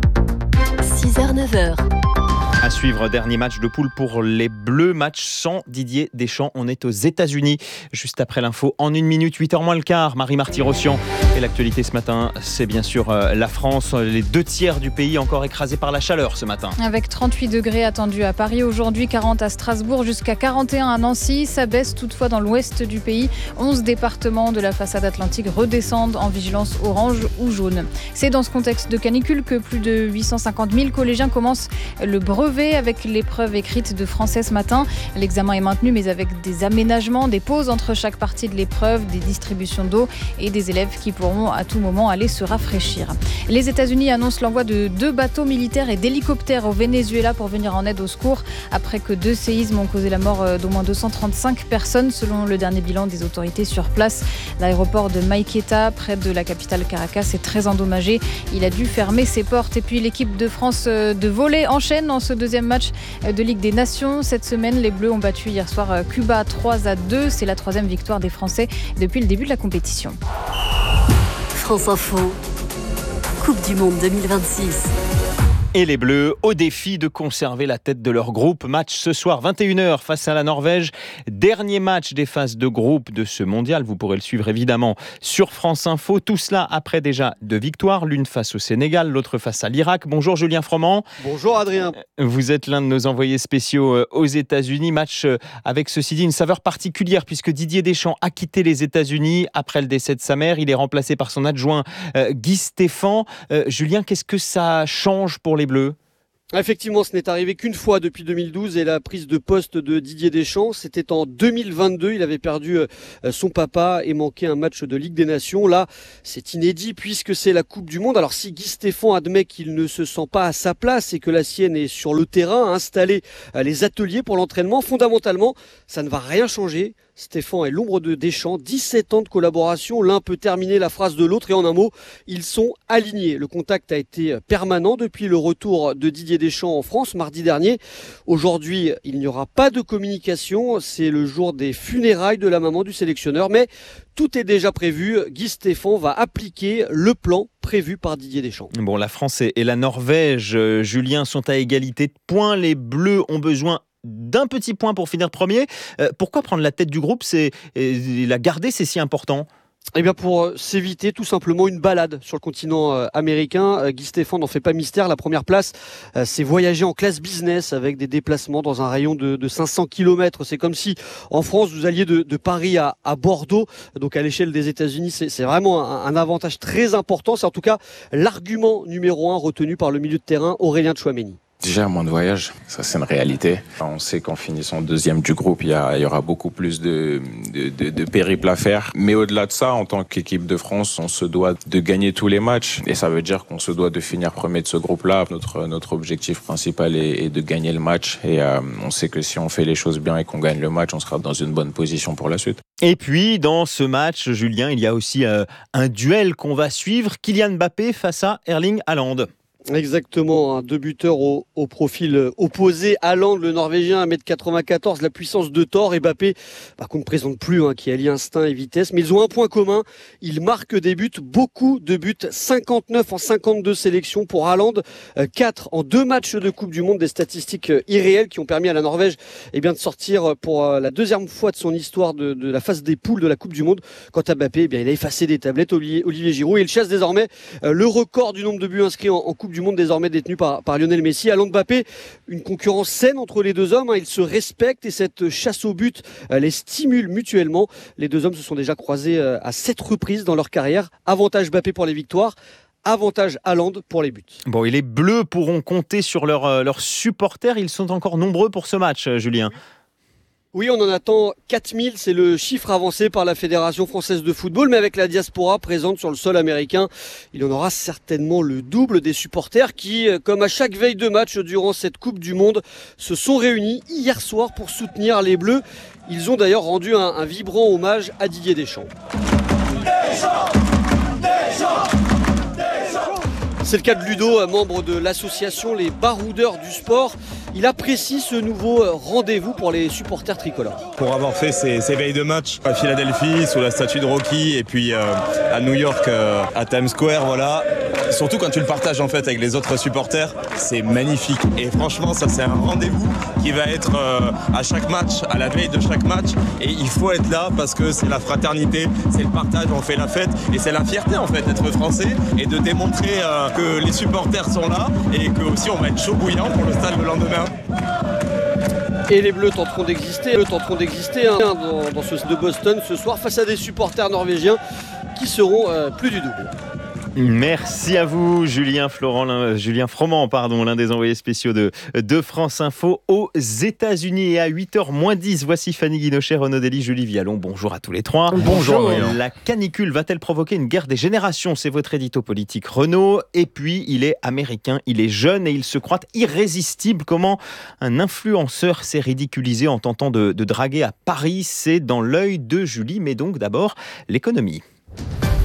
six heures neuf heures. À suivre, dernier match de poule pour les Bleus, match sans Didier Deschamps. On est aux États-Unis, juste après l'info en une minute, huit heures moins le quart. Marie Marty-Rossian. Et l'actualité ce matin, c'est bien sûr euh, la France, les deux tiers du pays encore écrasés par la chaleur ce matin. Avec trente-huit degrés attendus à Paris aujourd'hui, quarante à Strasbourg, jusqu'à quarante et un à Nancy. Ça baisse toutefois dans l'ouest du pays. onze départements de la façade atlantique redescendent en vigilance orange ou jaune. C'est dans ce contexte de canicule que plus de huit cent cinquante mille collégiens commencent le brevet avec l'épreuve écrite de français ce matin. L'examen est maintenu mais avec des aménagements, des pauses entre chaque partie de l'épreuve, des distributions d'eau et des élèves qui pourront à tout moment aller se rafraîchir. Les États-Unis annoncent l'envoi de deux bateaux militaires et d'hélicoptères au Venezuela pour venir en aide au secours après que deux séismes ont causé la mort d'au moins deux cent trente-cinq personnes selon le dernier bilan des autorités sur place. L'aéroport de Maiqueta, près de la capitale Caracas, est très endommagé. Il a dû fermer ses portes. Et puis l'équipe de France de volley enchaîne en ce deuxième deuxième match de Ligue des Nations. Cette semaine, les Bleus ont battu hier soir Cuba trois à deux. C'est la troisième victoire des Français depuis le début de la compétition. France Info, Coupe du Monde deux mille vingt-six. Et les Bleus au défi de conserver la tête de leur groupe. Match ce soir vingt et une heures face à la Norvège. Dernier match des phases de groupe de ce mondial. Vous pourrez le suivre évidemment sur France Info. Tout cela après déjà deux victoires. L'une face au Sénégal, l'autre face à l'Irak. Bonjour Julien Froment. Bonjour Adrien. Vous êtes l'un de nos envoyés spéciaux aux États-Unis. Match avec ceci dit une saveur particulière puisque Didier Deschamps a quitté les États-Unis après le décès de sa mère. Il est remplacé par son adjoint euh, Guy Stéphane. Euh, Julien, qu'est-ce que ça change pour les Bleus? Effectivement, ce n'est arrivé qu'une fois depuis deux mille douze et la prise de poste de Didier Deschamps, c'était en deux mille vingt-deux. Il avait perdu son papa et manqué un match de Ligue des Nations. Là, c'est inédit puisque c'est la Coupe du Monde. Alors si Guy Stéphane admet qu'il ne se sent pas à sa place et que la sienne est sur le terrain, installer les ateliers pour l'entraînement, fondamentalement, ça ne va rien changer. Stéphane est l'ombre de Deschamps, dix-sept ans de collaboration, l'un peut terminer la phrase de l'autre et en un mot, ils sont alignés. Le contact a été permanent depuis le retour de Didier Deschamps en France mardi dernier. Aujourd'hui, il n'y aura pas de communication, c'est le jour des funérailles de la maman du sélectionneur, mais tout est déjà prévu. Guy Stéphane va appliquer le plan prévu par Didier Deschamps. Bon, la France et la Norvège, euh, Julien, sont à égalité de points. Les Bleus ont besoin d'un petit point pour finir premier. Euh, pourquoi prendre la tête du groupe, c'est, euh, la garder, c'est si important ? Eh bien pour euh, s'éviter tout simplement une balade sur le continent euh, américain. Euh, Guy Stéphane n'en fait pas mystère. La première place, euh, c'est voyager en classe business avec des déplacements dans un rayon de, de cinq cents kilomètres. C'est comme si en France vous alliez de, de Paris à, à Bordeaux. Donc à l'échelle des États-Unis, c'est, c'est vraiment un, un avantage très important. C'est en tout cas l'argument numéro un retenu par le milieu de terrain Aurélien Tchouaméni. Déjà, moins de voyages, ça c'est une réalité. On sait qu'en finissant deuxième du groupe, il y, a, il y aura beaucoup plus de, de, de, de périples à faire. Mais au-delà de ça, en tant qu'équipe de France, on se doit de gagner tous les matchs. Et ça veut dire qu'on se doit de finir premier de ce groupe-là. Notre, notre objectif principal est, est de gagner le match. Et euh, on sait que si on fait les choses bien et qu'on gagne le match, on sera dans une bonne position pour la suite. Et puis, dans ce match, Julien, il y a aussi euh, un duel qu'on va suivre. Kylian Mbappé face à Erling Haaland. Exactement, hein, deux buteurs au, au profil opposé. Haaland, le Norvégien, un mètre quatre-vingt-quatorze, la puissance de Thor. Et Mbappé, bah, qu'on ne présente plus, hein, qui allie instinct et vitesse. Mais ils ont un point commun, ils marquent des buts, beaucoup de buts. cinquante-neuf en cinquante-deux sélections pour Haaland, quatre en deux matchs de Coupe du Monde. Des statistiques irréelles qui ont permis à la Norvège eh bien, de sortir pour la deuxième fois de son histoire de, de la phase des poules de la Coupe du Monde. Quant à Mbappé, eh bien, il a effacé des tablettes, Olivier, Olivier Giroud. Et il chasse désormais le record du nombre de buts inscrits en, en Coupe du Monde, désormais détenu par, par Lionel Messi. Haaland Mbappé, une concurrence saine entre les deux hommes, hein, ils se respectent et cette chasse au but euh, les stimule mutuellement. Les deux hommes se sont déjà croisés euh, à sept reprises dans leur carrière. Avantage Mbappé pour les victoires, avantage Haaland pour les buts. Bon, et les Bleus pourront compter sur leurs euh, leurs supporters, ils sont encore nombreux pour ce match, euh, Julien. Oui, on en attend quatre mille, c'est le chiffre avancé par la Fédération française de football, mais avec la diaspora présente sur le sol américain, il y en aura certainement le double des supporters qui, comme à chaque veille de match durant cette Coupe du Monde, se sont réunis hier soir pour soutenir les Bleus. Ils ont d'ailleurs rendu un, un vibrant hommage à Didier Deschamps. Deschamps Deschamps C'est le cas de Ludo, membre de l'association Les Baroudeurs du Sport. Il apprécie ce nouveau rendez-vous pour les supporters tricolores. Pour avoir fait ces, ces veilles de match à Philadelphie, sous la statue de Rocky, et puis euh, à New York, euh, à Times Square, voilà. Surtout quand tu le partages en fait avec les autres supporters, c'est magnifique. Et franchement, ça c'est un rendez-vous qui va être euh, à chaque match, à la veille de chaque match. Et il faut être là parce que c'est la fraternité, c'est le partage, on fait la fête. Et c'est la fierté en fait d'être français et de démontrer euh, que les supporters sont là et que aussi on va être chaud bouillant pour le stade le lendemain. Et les Bleus tenteront d'exister, Bleus tenteront d'exister hein, dans, dans ce de Boston ce soir face à des supporters norvégiens qui seront euh, plus du double. Merci à vous, Julien Florent, l'un, Julien Froment, pardon, l'un des envoyés spéciaux de, de France Info aux États-Unis. Et à huit heures moins dix, voici Fanny Guinochet, Renaud Dely, Julie Vialon. Bonjour à tous les trois. Bonjour. Bonjour. La canicule va-t-elle provoquer une guerre des générations ? C'est votre édito politique, Renaud. Et puis, il est américain, il est jeune et il se croit irrésistible. Comment un influenceur s'est ridiculisé en tentant de, de draguer à Paris ? C'est dans l'œil de Julie, mais donc d'abord l'économie.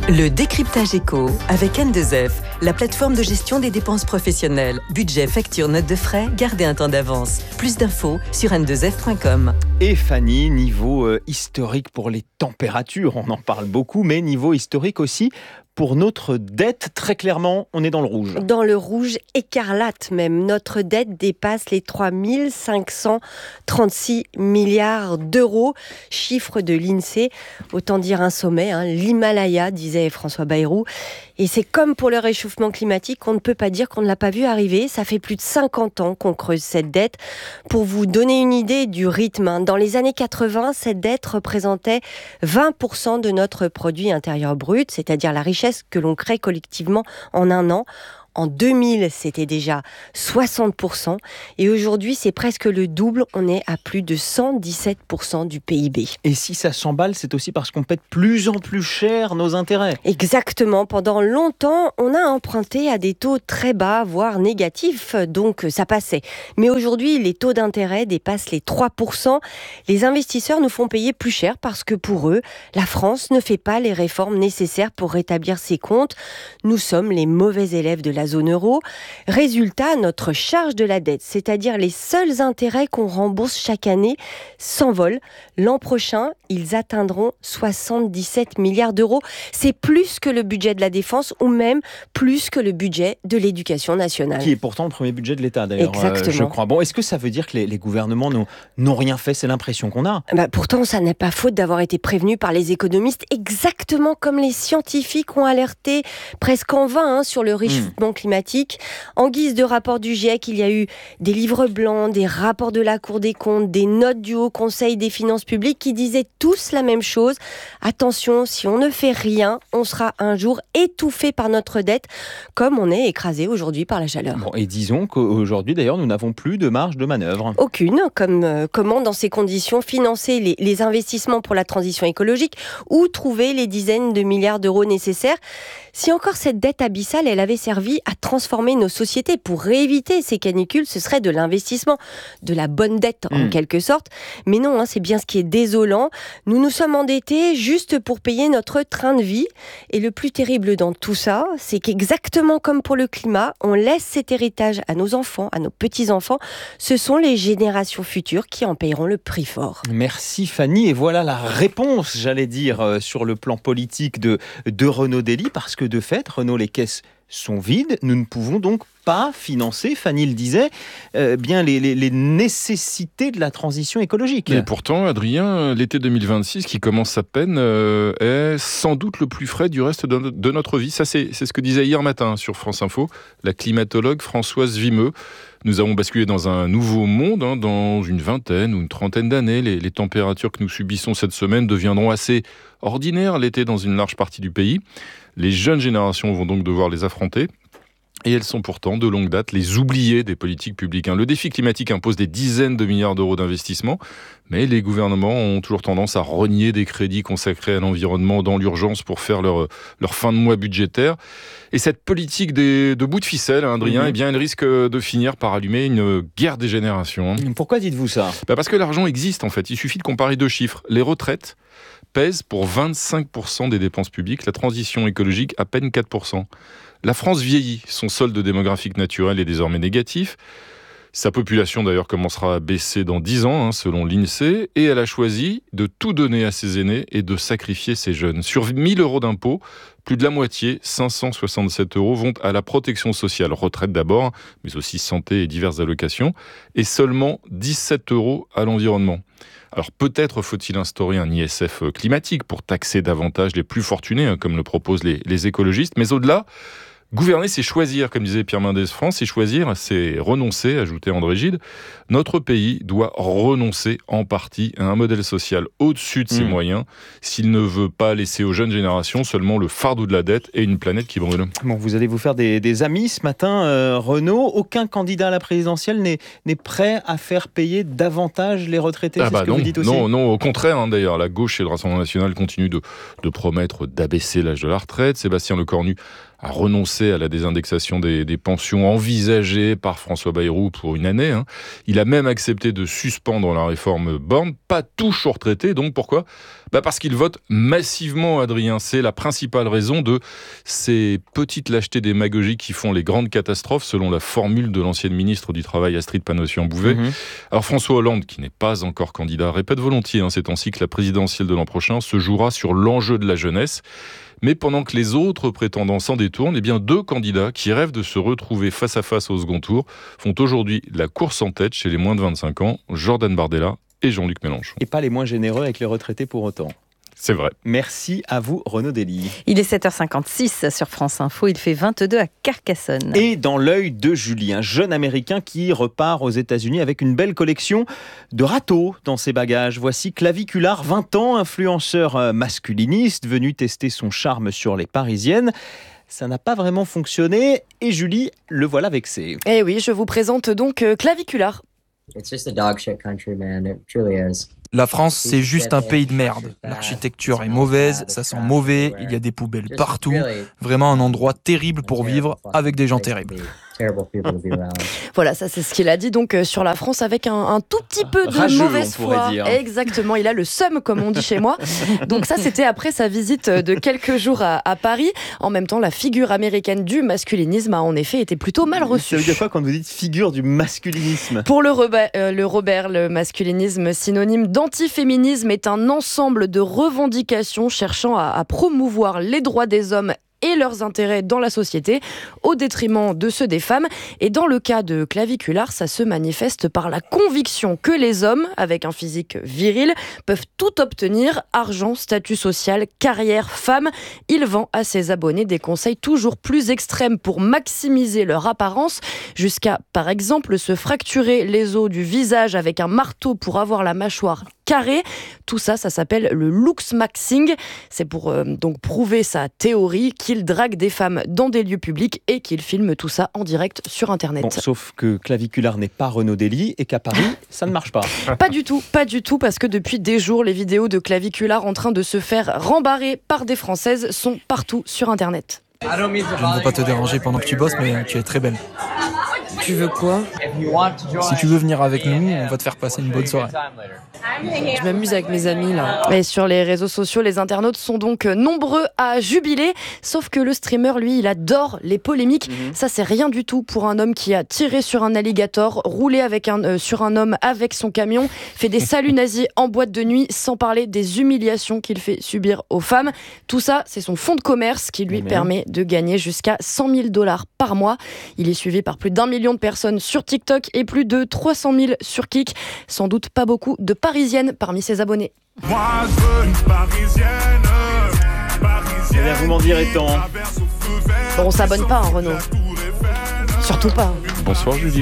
Le décryptage éco avec N deux F, la plateforme de gestion des dépenses professionnelles. Budget, facture, note de frais, gardez un temps d'avance. Plus d'infos sur n deux f point com. Et Fanny, niveau euh, historique pour les températures, on en parle beaucoup, mais niveau historique aussi pour notre dette, très clairement, on est dans le rouge. Dans le rouge écarlate même. Notre dette dépasse les trois mille cinq cent trente-six milliards d'euros. Chiffre de l'INSEE. Autant dire un sommet, hein, l'Himalaya, disait François Bayrou. Et c'est comme pour le réchauffement climatique, on ne peut pas dire qu'on ne l'a pas vu arriver. Ça fait plus de cinquante ans qu'on creuse cette dette. Pour vous donner une idée du rythme, hein, dans les années quatre-vingts, cette dette représentait vingt pour cent de notre produit intérieur brut, c'est-à-dire la richesse que l'on crée collectivement en un an. En deux mille, c'était déjà soixante pour cent. Et aujourd'hui, c'est presque le double. On est à plus de cent dix-sept pour cent du P I B. Et si ça s'emballe, c'est aussi parce qu'on paie de plus en plus cher nos intérêts. Exactement. Pendant longtemps, on a emprunté à des taux très bas, voire négatifs. Donc, ça passait. Mais aujourd'hui, les taux d'intérêt dépassent les trois pour cent. Les investisseurs nous font payer plus cher parce que pour eux, la France ne fait pas les réformes nécessaires pour rétablir ses comptes. Nous sommes les mauvais élèves de la zone euro. Résultat, notre charge de la dette, c'est-à-dire les seuls intérêts qu'on rembourse chaque année, s'envole. L'an prochain, ils atteindront soixante-dix-sept milliards d'euros. C'est plus que le budget de la défense ou même plus que le budget de l'éducation nationale. Qui est pourtant le premier budget de l'État d'ailleurs, Exactement. Euh, je crois. Bon, est-ce que ça veut dire que les, les gouvernements n'ont, n'ont rien fait ? C'est l'impression qu'on a. Bah, pourtant, ça n'est pas faute d'avoir été prévenu par les économistes, exactement comme les scientifiques ont alerté presque en vain hein, sur le réchauffement mmh. climatique. En guise de rapport du GIEC, il y a eu des livres blancs, des rapports de la Cour des comptes, des notes du Haut Conseil des finances publiques qui disaient tous la même chose. Attention, si on ne fait rien, on sera un jour étouffé par notre dette, comme on est écrasé aujourd'hui par la chaleur. Bon, et disons qu'aujourd'hui, d'ailleurs, nous n'avons plus de marge de manœuvre. Aucune. Comme, euh, comment, dans ces conditions, financer les, les investissements pour la transition écologique ou trouver les dizaines de milliards d'euros nécessaires ? Si encore cette dette abyssale, elle avait servi à transformer nos sociétés pour rééviter ces canicules, ce serait de l'investissement, de la bonne dette en mmh. quelque sorte. Mais non, hein, c'est bien ce qui est désolant. Nous nous sommes endettés juste pour payer notre train de vie. Et le plus terrible dans tout ça, c'est qu'exactement comme pour le climat, on laisse cet héritage à nos enfants, à nos petits-enfants. Ce sont les générations futures qui en paieront le prix fort. Merci Fanny. Et voilà la réponse, j'allais dire, euh, sur le plan politique de, de Renaud Dely, parce que de fait, Renaud, les caisses sont vides. Nous ne pouvons donc pas financer, Fanny le disait, euh, bien les, les, les nécessités de la transition écologique. Et pourtant, Adrien, l'été deux mille vingt-six, qui commence à peine, euh, est sans doute le plus frais du reste de, de notre vie. Ça, c'est, c'est ce que disait hier matin sur France Info la climatologue Françoise Vimeux. Nous avons basculé dans un nouveau monde, hein, dans une vingtaine ou une trentaine d'années. Les, les températures que nous subissons cette semaine deviendront assez ordinaires l'été dans une large partie du pays. Les jeunes générations vont donc devoir les affronter. Et elles sont pourtant, de longue date, les oubliées des politiques publiques. Le défi climatique impose des dizaines de milliards d'euros d'investissement, mais les gouvernements ont toujours tendance à renier des crédits consacrés à l'environnement dans l'urgence pour faire leur, leur fin de mois budgétaire. Et cette politique des, de bout de ficelle, hein, Adrien, mmh. eh bien, elle risque de finir par allumer une guerre des générations. Hein. Pourquoi dites-vous ça ? bah Parce que l'argent existe, en fait. Il suffit de comparer deux chiffres. Les retraites pèsent pour vingt-cinq pour cent des dépenses publiques, la transition écologique à peine quatre pour cent. La France vieillit, son solde démographique naturel est désormais négatif. Sa population d'ailleurs commencera à baisser dans dix ans, hein, selon l'INSEE, et elle a choisi de tout donner à ses aînés et de sacrifier ses jeunes. Sur mille euros d'impôts, plus de la moitié, cinq cent soixante-sept euros, vont à la protection sociale, retraite d'abord, mais aussi santé et diverses allocations, et seulement dix-sept euros à l'environnement. Alors peut-être faut-il instaurer un I S F climatique pour taxer davantage les plus fortunés, hein, comme le proposent les, les écologistes, mais au-delà, gouverner, c'est choisir, comme disait Pierre Mendès France, c'est choisir, c'est renoncer, ajoutait André Gide. Notre pays doit renoncer en partie à un modèle social au-dessus de ses mmh. moyens, s'il ne veut pas laisser aux jeunes générations seulement le fardeau de la dette et une planète qui brûle. Bon, vous allez vous faire des, des amis ce matin, euh, Renaud. Aucun candidat à la présidentielle n'est, n'est prêt à faire payer davantage les retraités, ah c'est bah ce que non, vous dites aussi ? Non, non, au contraire, hein, d'ailleurs, la gauche et le Rassemblement national continuent de, de promettre d'abaisser l'âge de la retraite. Sébastien Lecornu a renoncé à la désindexation des, des pensions envisagée par François Bayrou pour une année. Hein. Il a même accepté de suspendre la réforme Borne. Pas touche aux retraités, donc pourquoi ? Bah parce qu'il vote massivement, Adrien. C'est la principale raison de ces petites lâchetés démagogiques qui font les grandes catastrophes, selon la formule de l'ancienne ministre du Travail, Astrid Panosyan-Bouvet. Mmh. Alors François Hollande, qui n'est pas encore candidat, répète volontiers hein, ces temps-ci que la présidentielle de l'an prochain se jouera sur l'enjeu de la jeunesse. Mais pendant que les autres prétendants s'en détournent, eh bien deux candidats qui rêvent de se retrouver face à face au second tour font aujourd'hui la course en tête chez les moins de vingt-cinq ans, Jordan Bardella et Jean-Luc Mélenchon. Et pas les moins généreux avec les retraités pour autant. C'est vrai. Merci à vous, Renaud Dely. Il est sept heures cinquante-six sur France Info, il fait vingt-deux à Carcassonne. Et dans l'œil de Julie, un jeune Américain qui repart aux États-Unis avec une belle collection de râteaux dans ses bagages. Voici Clavicular, vingt ans, influenceur masculiniste, venu tester son charme sur les Parisiennes. Ça n'a pas vraiment fonctionné et Julie, le voilà vexé. Eh oui, je vous présente donc euh, Clavicular. It's just a dog shit country, man. It truly is. La France, c'est juste un pays de merde. L'architecture est mauvaise, ça sent mauvais, il y a des poubelles partout. Vraiment un endroit terrible pour vivre avec des gens terribles. Voilà, ça c'est ce qu'il a dit donc euh, sur la France avec un, un tout petit peu de Rageux, mauvaise foi. Dire. Exactement, il a le seum comme on dit chez moi. Donc ça c'était après sa visite de quelques jours à, à Paris. En même temps, la figure américaine du masculinisme a en effet été plutôt mal reçue. Ça veut dire quoi quand vous dites figure du masculinisme ? Pour le Robert, euh, le Robert, le masculinisme synonyme d'antiféminisme est un ensemble de revendications cherchant à, à promouvoir les droits des hommes et leurs intérêts dans la société, au détriment de ceux des femmes. Et dans le cas de Clavicular, ça se manifeste par la conviction que les hommes, avec un physique viril, peuvent tout obtenir, argent, statut social, carrière, femme. Il vend à ses abonnés des conseils toujours plus extrêmes pour maximiser leur apparence, jusqu'à, par exemple, se fracturer les os du visage avec un marteau pour avoir la mâchoire carrée. Tout ça, ça s'appelle le looksmaxing. C'est pour euh, donc prouver sa théorie qu'il drague des femmes dans des lieux publics et qu'il filme tout ça en direct sur Internet. Bon, sauf que Clavicular n'est pas Renaud Dely et qu'à Paris, ça ne marche pas. Pas du tout, pas du tout, parce que depuis des jours, les vidéos de Clavicular en train de se faire rembarrer par des Françaises sont partout sur Internet. Je ne veux pas te déranger pendant que tu bosses, mais tu es très belle. Tu veux quoi ? Si tu veux venir avec nous, on va te faire passer une bonne soirée. Je m'amuse avec mes amis là. Et sur les réseaux sociaux, les internautes sont donc nombreux à jubiler. Sauf que le streamer, lui, il adore les polémiques. Mmh. Ça, c'est rien du tout pour un homme qui a tiré sur un alligator, roulé avec un, euh, sur un homme avec son camion, fait des saluts nazis en boîte de nuit, sans parler des humiliations qu'il fait subir aux femmes. Tout ça, c'est son fonds de commerce qui lui mmh. permet de gagner jusqu'à cent mille dollars par mois. Il est suivi par plus d'un million de personnes sur TikTok et plus de trois cent mille sur Kik. Sans doute pas beaucoup de Parisiennes parmi ses abonnés. Moi, je veux une Parisienne, Parisienne. Vous m'en direz tant. Bon, on s'abonne pas, hein, Renaud. Surtout pas. Bonsoir, Julie.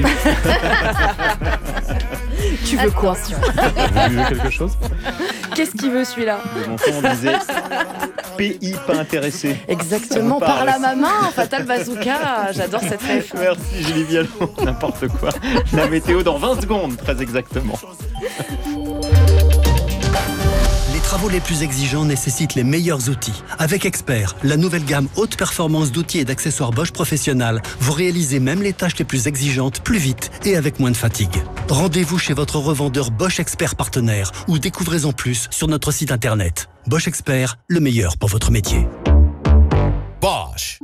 Tu veux quoi ? Vous buvez quelque chose ? Qu'est-ce qu'il veut celui-là ? Mon fond, on disait P I pas intéressé. Exactement, par la main, Fatal Bazooka. J'adore cette rêve. Merci Julie Vialon, n'importe quoi. La météo dans vingt secondes, très exactement. Les travaux les plus exigeants nécessitent les meilleurs outils. Avec Expert, la nouvelle gamme haute performance d'outils et d'accessoires Bosch Professionnel, vous réalisez même les tâches les plus exigeantes plus vite et avec moins de fatigue. Rendez-vous chez votre revendeur Bosch Expert partenaire ou découvrez-en plus sur notre site internet. Bosch Expert, le meilleur pour votre métier. Bosch.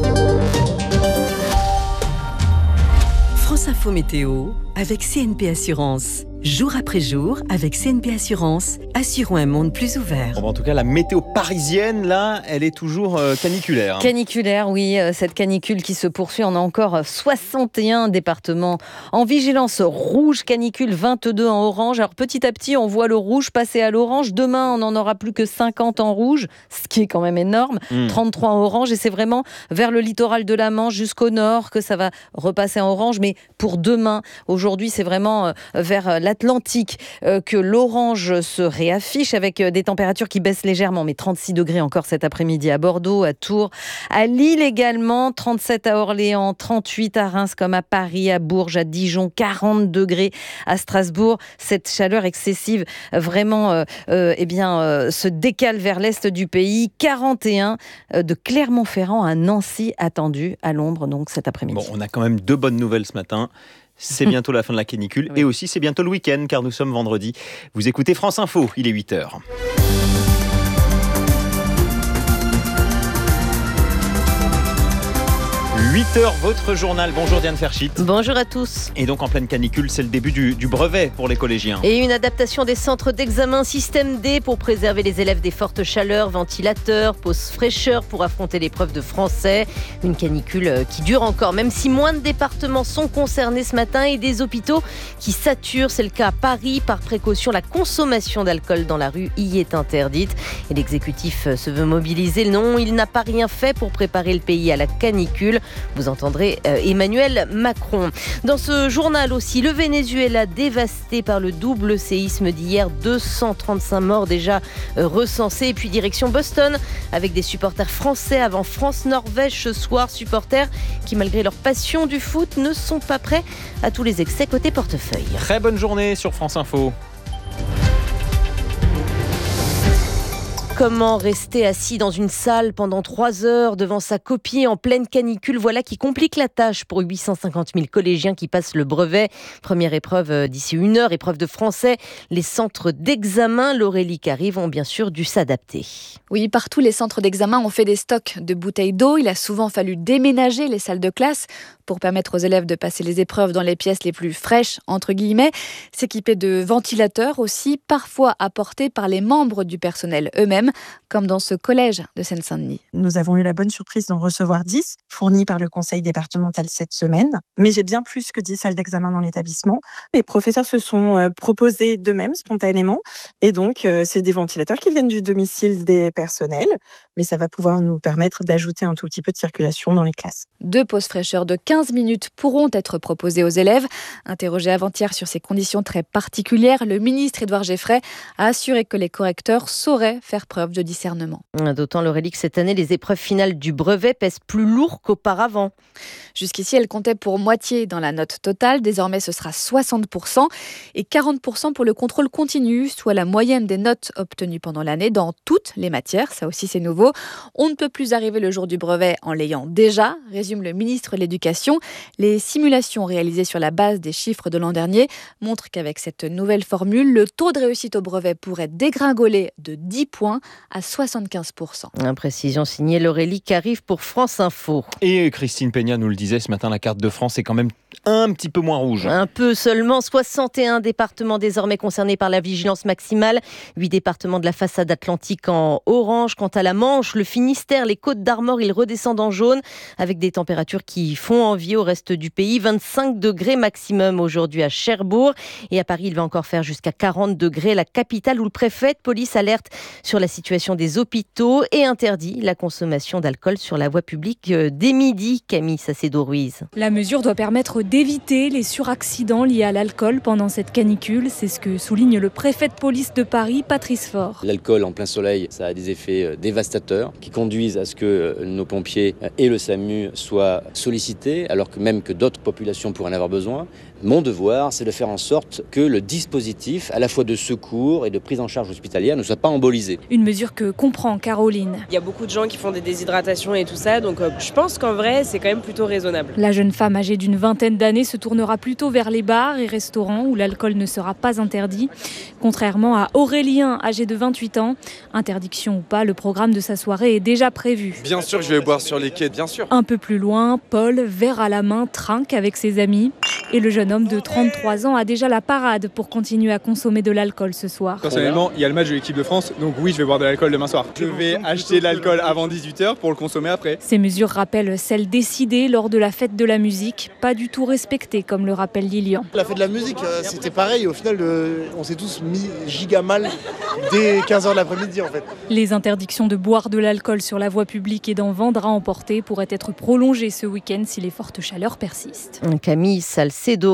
France Info Météo avec C N P Assurance. Jour après jour, avec C N P Assurance, assurons un monde plus ouvert. Bon, en tout cas, la météo parisienne, là, elle est toujours euh, caniculaire. Caniculaire, oui. Cette canicule qui se poursuit. On a encore soixante et un départements en vigilance rouge canicule, vingt-deux en orange. Alors petit à petit, on voit le rouge passer à l'orange. Demain, on n'en aura plus que cinquante en rouge, ce qui est quand même énorme. Mmh. trente-trois en orange. Et c'est vraiment vers le littoral de la Manche jusqu'au nord que ça va repasser en orange. Mais pour demain, aujourd'hui, c'est vraiment vers la Atlantique euh, que l'orange se réaffiche avec des températures qui baissent légèrement, mais trente-six degrés encore cet après-midi à Bordeaux, à Tours, à Lille également, trente-sept à Orléans, trente-huit à Reims comme à Paris, à Bourges, à Dijon, quarante degrés à Strasbourg. Cette chaleur excessive vraiment euh, euh, eh bien, euh, se décale vers l'est du pays. quarante et un euh, de Clermont-Ferrand à Nancy attendu à l'ombre donc cet après-midi. Bon, on a quand même deux bonnes nouvelles ce matin. C'est bientôt la fin de la canicule oui. et aussi c'est bientôt le week-end car nous sommes vendredi. Vous écoutez France Info, il est huit heures. huit heures, votre journal. Bonjour Diane Ferchit. Bonjour à tous. Et donc en pleine canicule, c'est le début du, du brevet pour les collégiens. Et une adaptation des centres d'examen système D pour préserver les élèves des fortes chaleurs, ventilateurs, pause fraîcheur pour affronter l'épreuve de français. Une canicule qui dure encore, même si moins de départements sont concernés ce matin et des hôpitaux qui saturent. C'est le cas à Paris. Par précaution, la consommation d'alcool dans la rue y est interdite. Et l'exécutif se veut mobiliser. Non, il n'a pas rien fait pour préparer le pays à la canicule. Vous entendrez euh, Emmanuel Macron. Dans ce journal aussi, le Venezuela dévasté par le double séisme d'hier. deux cent trente-cinq morts déjà euh, recensés. Et puis direction Boston avec des supporters français avant France-Norvège ce soir. Supporters qui, malgré leur passion du foot, ne sont pas prêts à tous les excès côté portefeuille. Très bonne journée sur France Info. Comment rester assis dans une salle pendant trois heures devant sa copie en pleine canicule? Voilà qui complique la tâche pour huit cent cinquante mille collégiens qui passent le brevet. Première épreuve d'ici une heure, épreuve de français. Les centres d'examen, l'Aurélie Carry, vont bien sûr dû s'adapter. Oui, partout les centres d'examen ont fait des stocks de bouteilles d'eau. Il a souvent fallu déménager les salles de classe pour permettre aux élèves de passer les épreuves dans les pièces les plus fraîches, entre guillemets. S'équiper de ventilateurs aussi, parfois apportés par les membres du personnel eux-mêmes, comme dans ce collège de Seine-Saint-Denis. Nous avons eu la bonne surprise d'en recevoir dix, fournis par le conseil départemental cette semaine. Mais j'ai bien plus que dix salles d'examen dans l'établissement. Les professeurs se sont proposés d'eux-mêmes, spontanément. Et donc, c'est des ventilateurs qui viennent du domicile des personnels. Mais ça va pouvoir nous permettre d'ajouter un tout petit peu de circulation dans les classes. Deux pauses fraîcheurs de quinze minutes pourront être proposées aux élèves. Interrogé avant-hier sur ces conditions très particulières, le ministre Édouard Geffray a assuré que les correcteurs sauraient faire preuve de discernement. D'autant, Laurélie, que cette année, les épreuves finales du brevet pèsent plus lourd qu'auparavant. Jusqu'ici, elles comptaient pour moitié dans la note totale. Désormais, ce sera soixante pour cent et quarante pour cent pour le contrôle continu, soit la moyenne des notes obtenues pendant l'année dans toutes les matières. Ça aussi, c'est nouveau. On ne peut plus arriver le jour du brevet en l'ayant déjà, résume le ministre de l'Éducation. Les simulations réalisées sur la base des chiffres de l'an dernier montrent qu'avec cette nouvelle formule, le taux de réussite au brevet pourrait dégringoler de dix points à soixante-quinze pour cent. Une précision signée L'Aurélie qui arrive pour France Info. Et Christine Peña nous le disait ce matin, la carte de France est quand même un petit peu moins rouge. Un peu seulement, soixante et un départements désormais concernés par la vigilance maximale, huit départements de la façade atlantique en orange. Quant à la Manche, le Finistère, les Côtes d'Armor, ils redescendent en jaune avec des températures qui font envie au reste du pays. vingt-cinq degrés maximum aujourd'hui à Cherbourg et à Paris, il va encore faire jusqu'à quarante degrés. La capitale où le préfet de police alerte sur la situation des hôpitaux et interdit la consommation d'alcool sur la voie publique dès midi. Camille Sacédo-Ruiz. La mesure doit permettre d'éviter les suraccidents liés à l'alcool pendant cette canicule. C'est ce que souligne le préfet de police de Paris, Patrice Faure. L'alcool en plein soleil, ça a des effets dévastateurs qui conduisent à ce que nos pompiers et le SAMU soient sollicités, alors que même que d'autres populations pourraient en avoir besoin. Mon devoir, c'est de faire en sorte que le dispositif, à la fois de secours et de prise en charge hospitalière, ne soit pas embolisé. Une mesure que comprend Caroline. Il y a beaucoup de gens qui font des déshydratations et tout ça, donc euh, je pense qu'en vrai, c'est quand même plutôt raisonnable. La jeune femme âgée d'une vingtaine d'années se tournera plutôt vers les bars et restaurants où l'alcool ne sera pas interdit. Contrairement à Aurélien, âgé de vingt-huit ans, interdiction ou pas, le programme de sa soirée est déjà prévu. Bien sûr que je vais boire sur les quais, bien sûr. Un peu plus loin, Paul, verre à la main, trinque avec ses amis. Et le jeune homme de trente-trois ans a déjà la parade pour continuer à consommer de l'alcool ce soir. Personnellement, il y a le match de l'équipe de France, donc oui, je vais boire de l'alcool demain soir. Je vais acheter de l'alcool avant dix-huit heures pour le consommer après. Ces mesures rappellent celles décidées lors de la fête de la musique, pas du tout respectées, comme le rappelle Lilian. La fête de la musique, c'était pareil. Au final, on s'est tous mis giga mal dès quinze heures de l'après-midi, en fait. Les interdictions de boire de l'alcool sur la voie publique et d'en vendre à emporter pourraient être prolongées ce week-end si les fortes chaleurs persistent. Camille Salcedo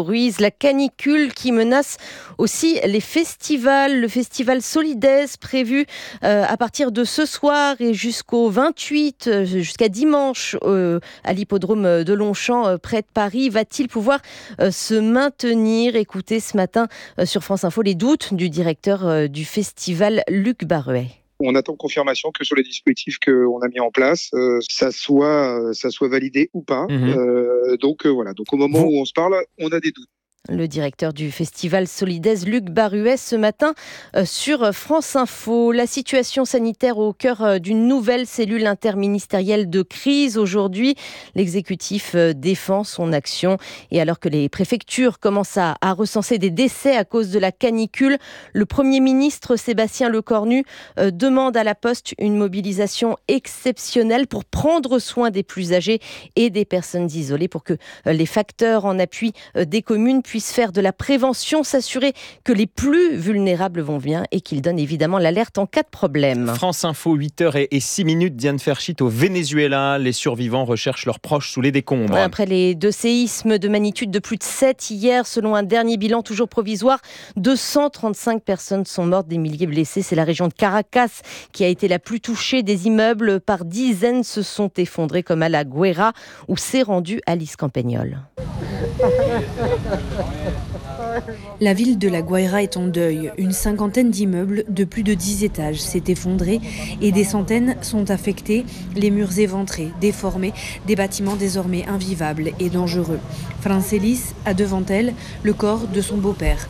Ruiz. La canicule qui menace aussi les festivals. Le festival Solides prévu euh, à partir de ce soir et jusqu'au vingt-huit, euh, jusqu'à dimanche euh, à l'hippodrome de Longchamp euh, près de Paris. Va-t-il pouvoir euh, se maintenir? Écoutez ce matin euh, sur France Info les doutes du directeur euh, du festival, Luc Barruet. On attend confirmation que sur les dispositifs qu'on a mis en place, euh, ça soit euh, ça soit validé ou pas. Mmh. Euh, donc euh, voilà. Donc au moment Vous... où on se parle, on a des doutes. Le directeur du festival Solides, Luc Barruet, ce matin euh, sur France Info. La situation sanitaire au cœur euh, d'une nouvelle cellule interministérielle de crise. Aujourd'hui, l'exécutif euh, défend son action. Et alors que les préfectures commencent à, à recenser des décès à cause de la canicule, le Premier ministre Sébastien Lecornu euh, demande à la Poste une mobilisation exceptionnelle pour prendre soin des plus âgés et des personnes isolées, pour que euh, les facteurs en appui euh, des communes puissent faire de la prévention, s'assurer que les plus vulnérables vont bien et qu'ils donnent évidemment l'alerte en cas de problème. France Info, huit heures six minutes. Diane Ferchit au Venezuela. Les survivants recherchent leurs proches sous les décombres. Après les deux séismes de magnitude de plus de sept hier, selon un dernier bilan toujours provisoire, deux cent trente-cinq personnes sont mortes, des milliers blessés. C'est la région de Caracas qui a été la plus touchée. Des immeubles par dizaines se sont effondrés, comme à La Guaira, où s'est rendue Alice Campagnol. La ville de La Guaira est en deuil. Une cinquantaine d'immeubles de plus de dix étages s'est effondré et des centaines sont affectés, les murs éventrés, déformés, des bâtiments désormais invivables et dangereux. Francelis a devant elle le corps de son beau-père.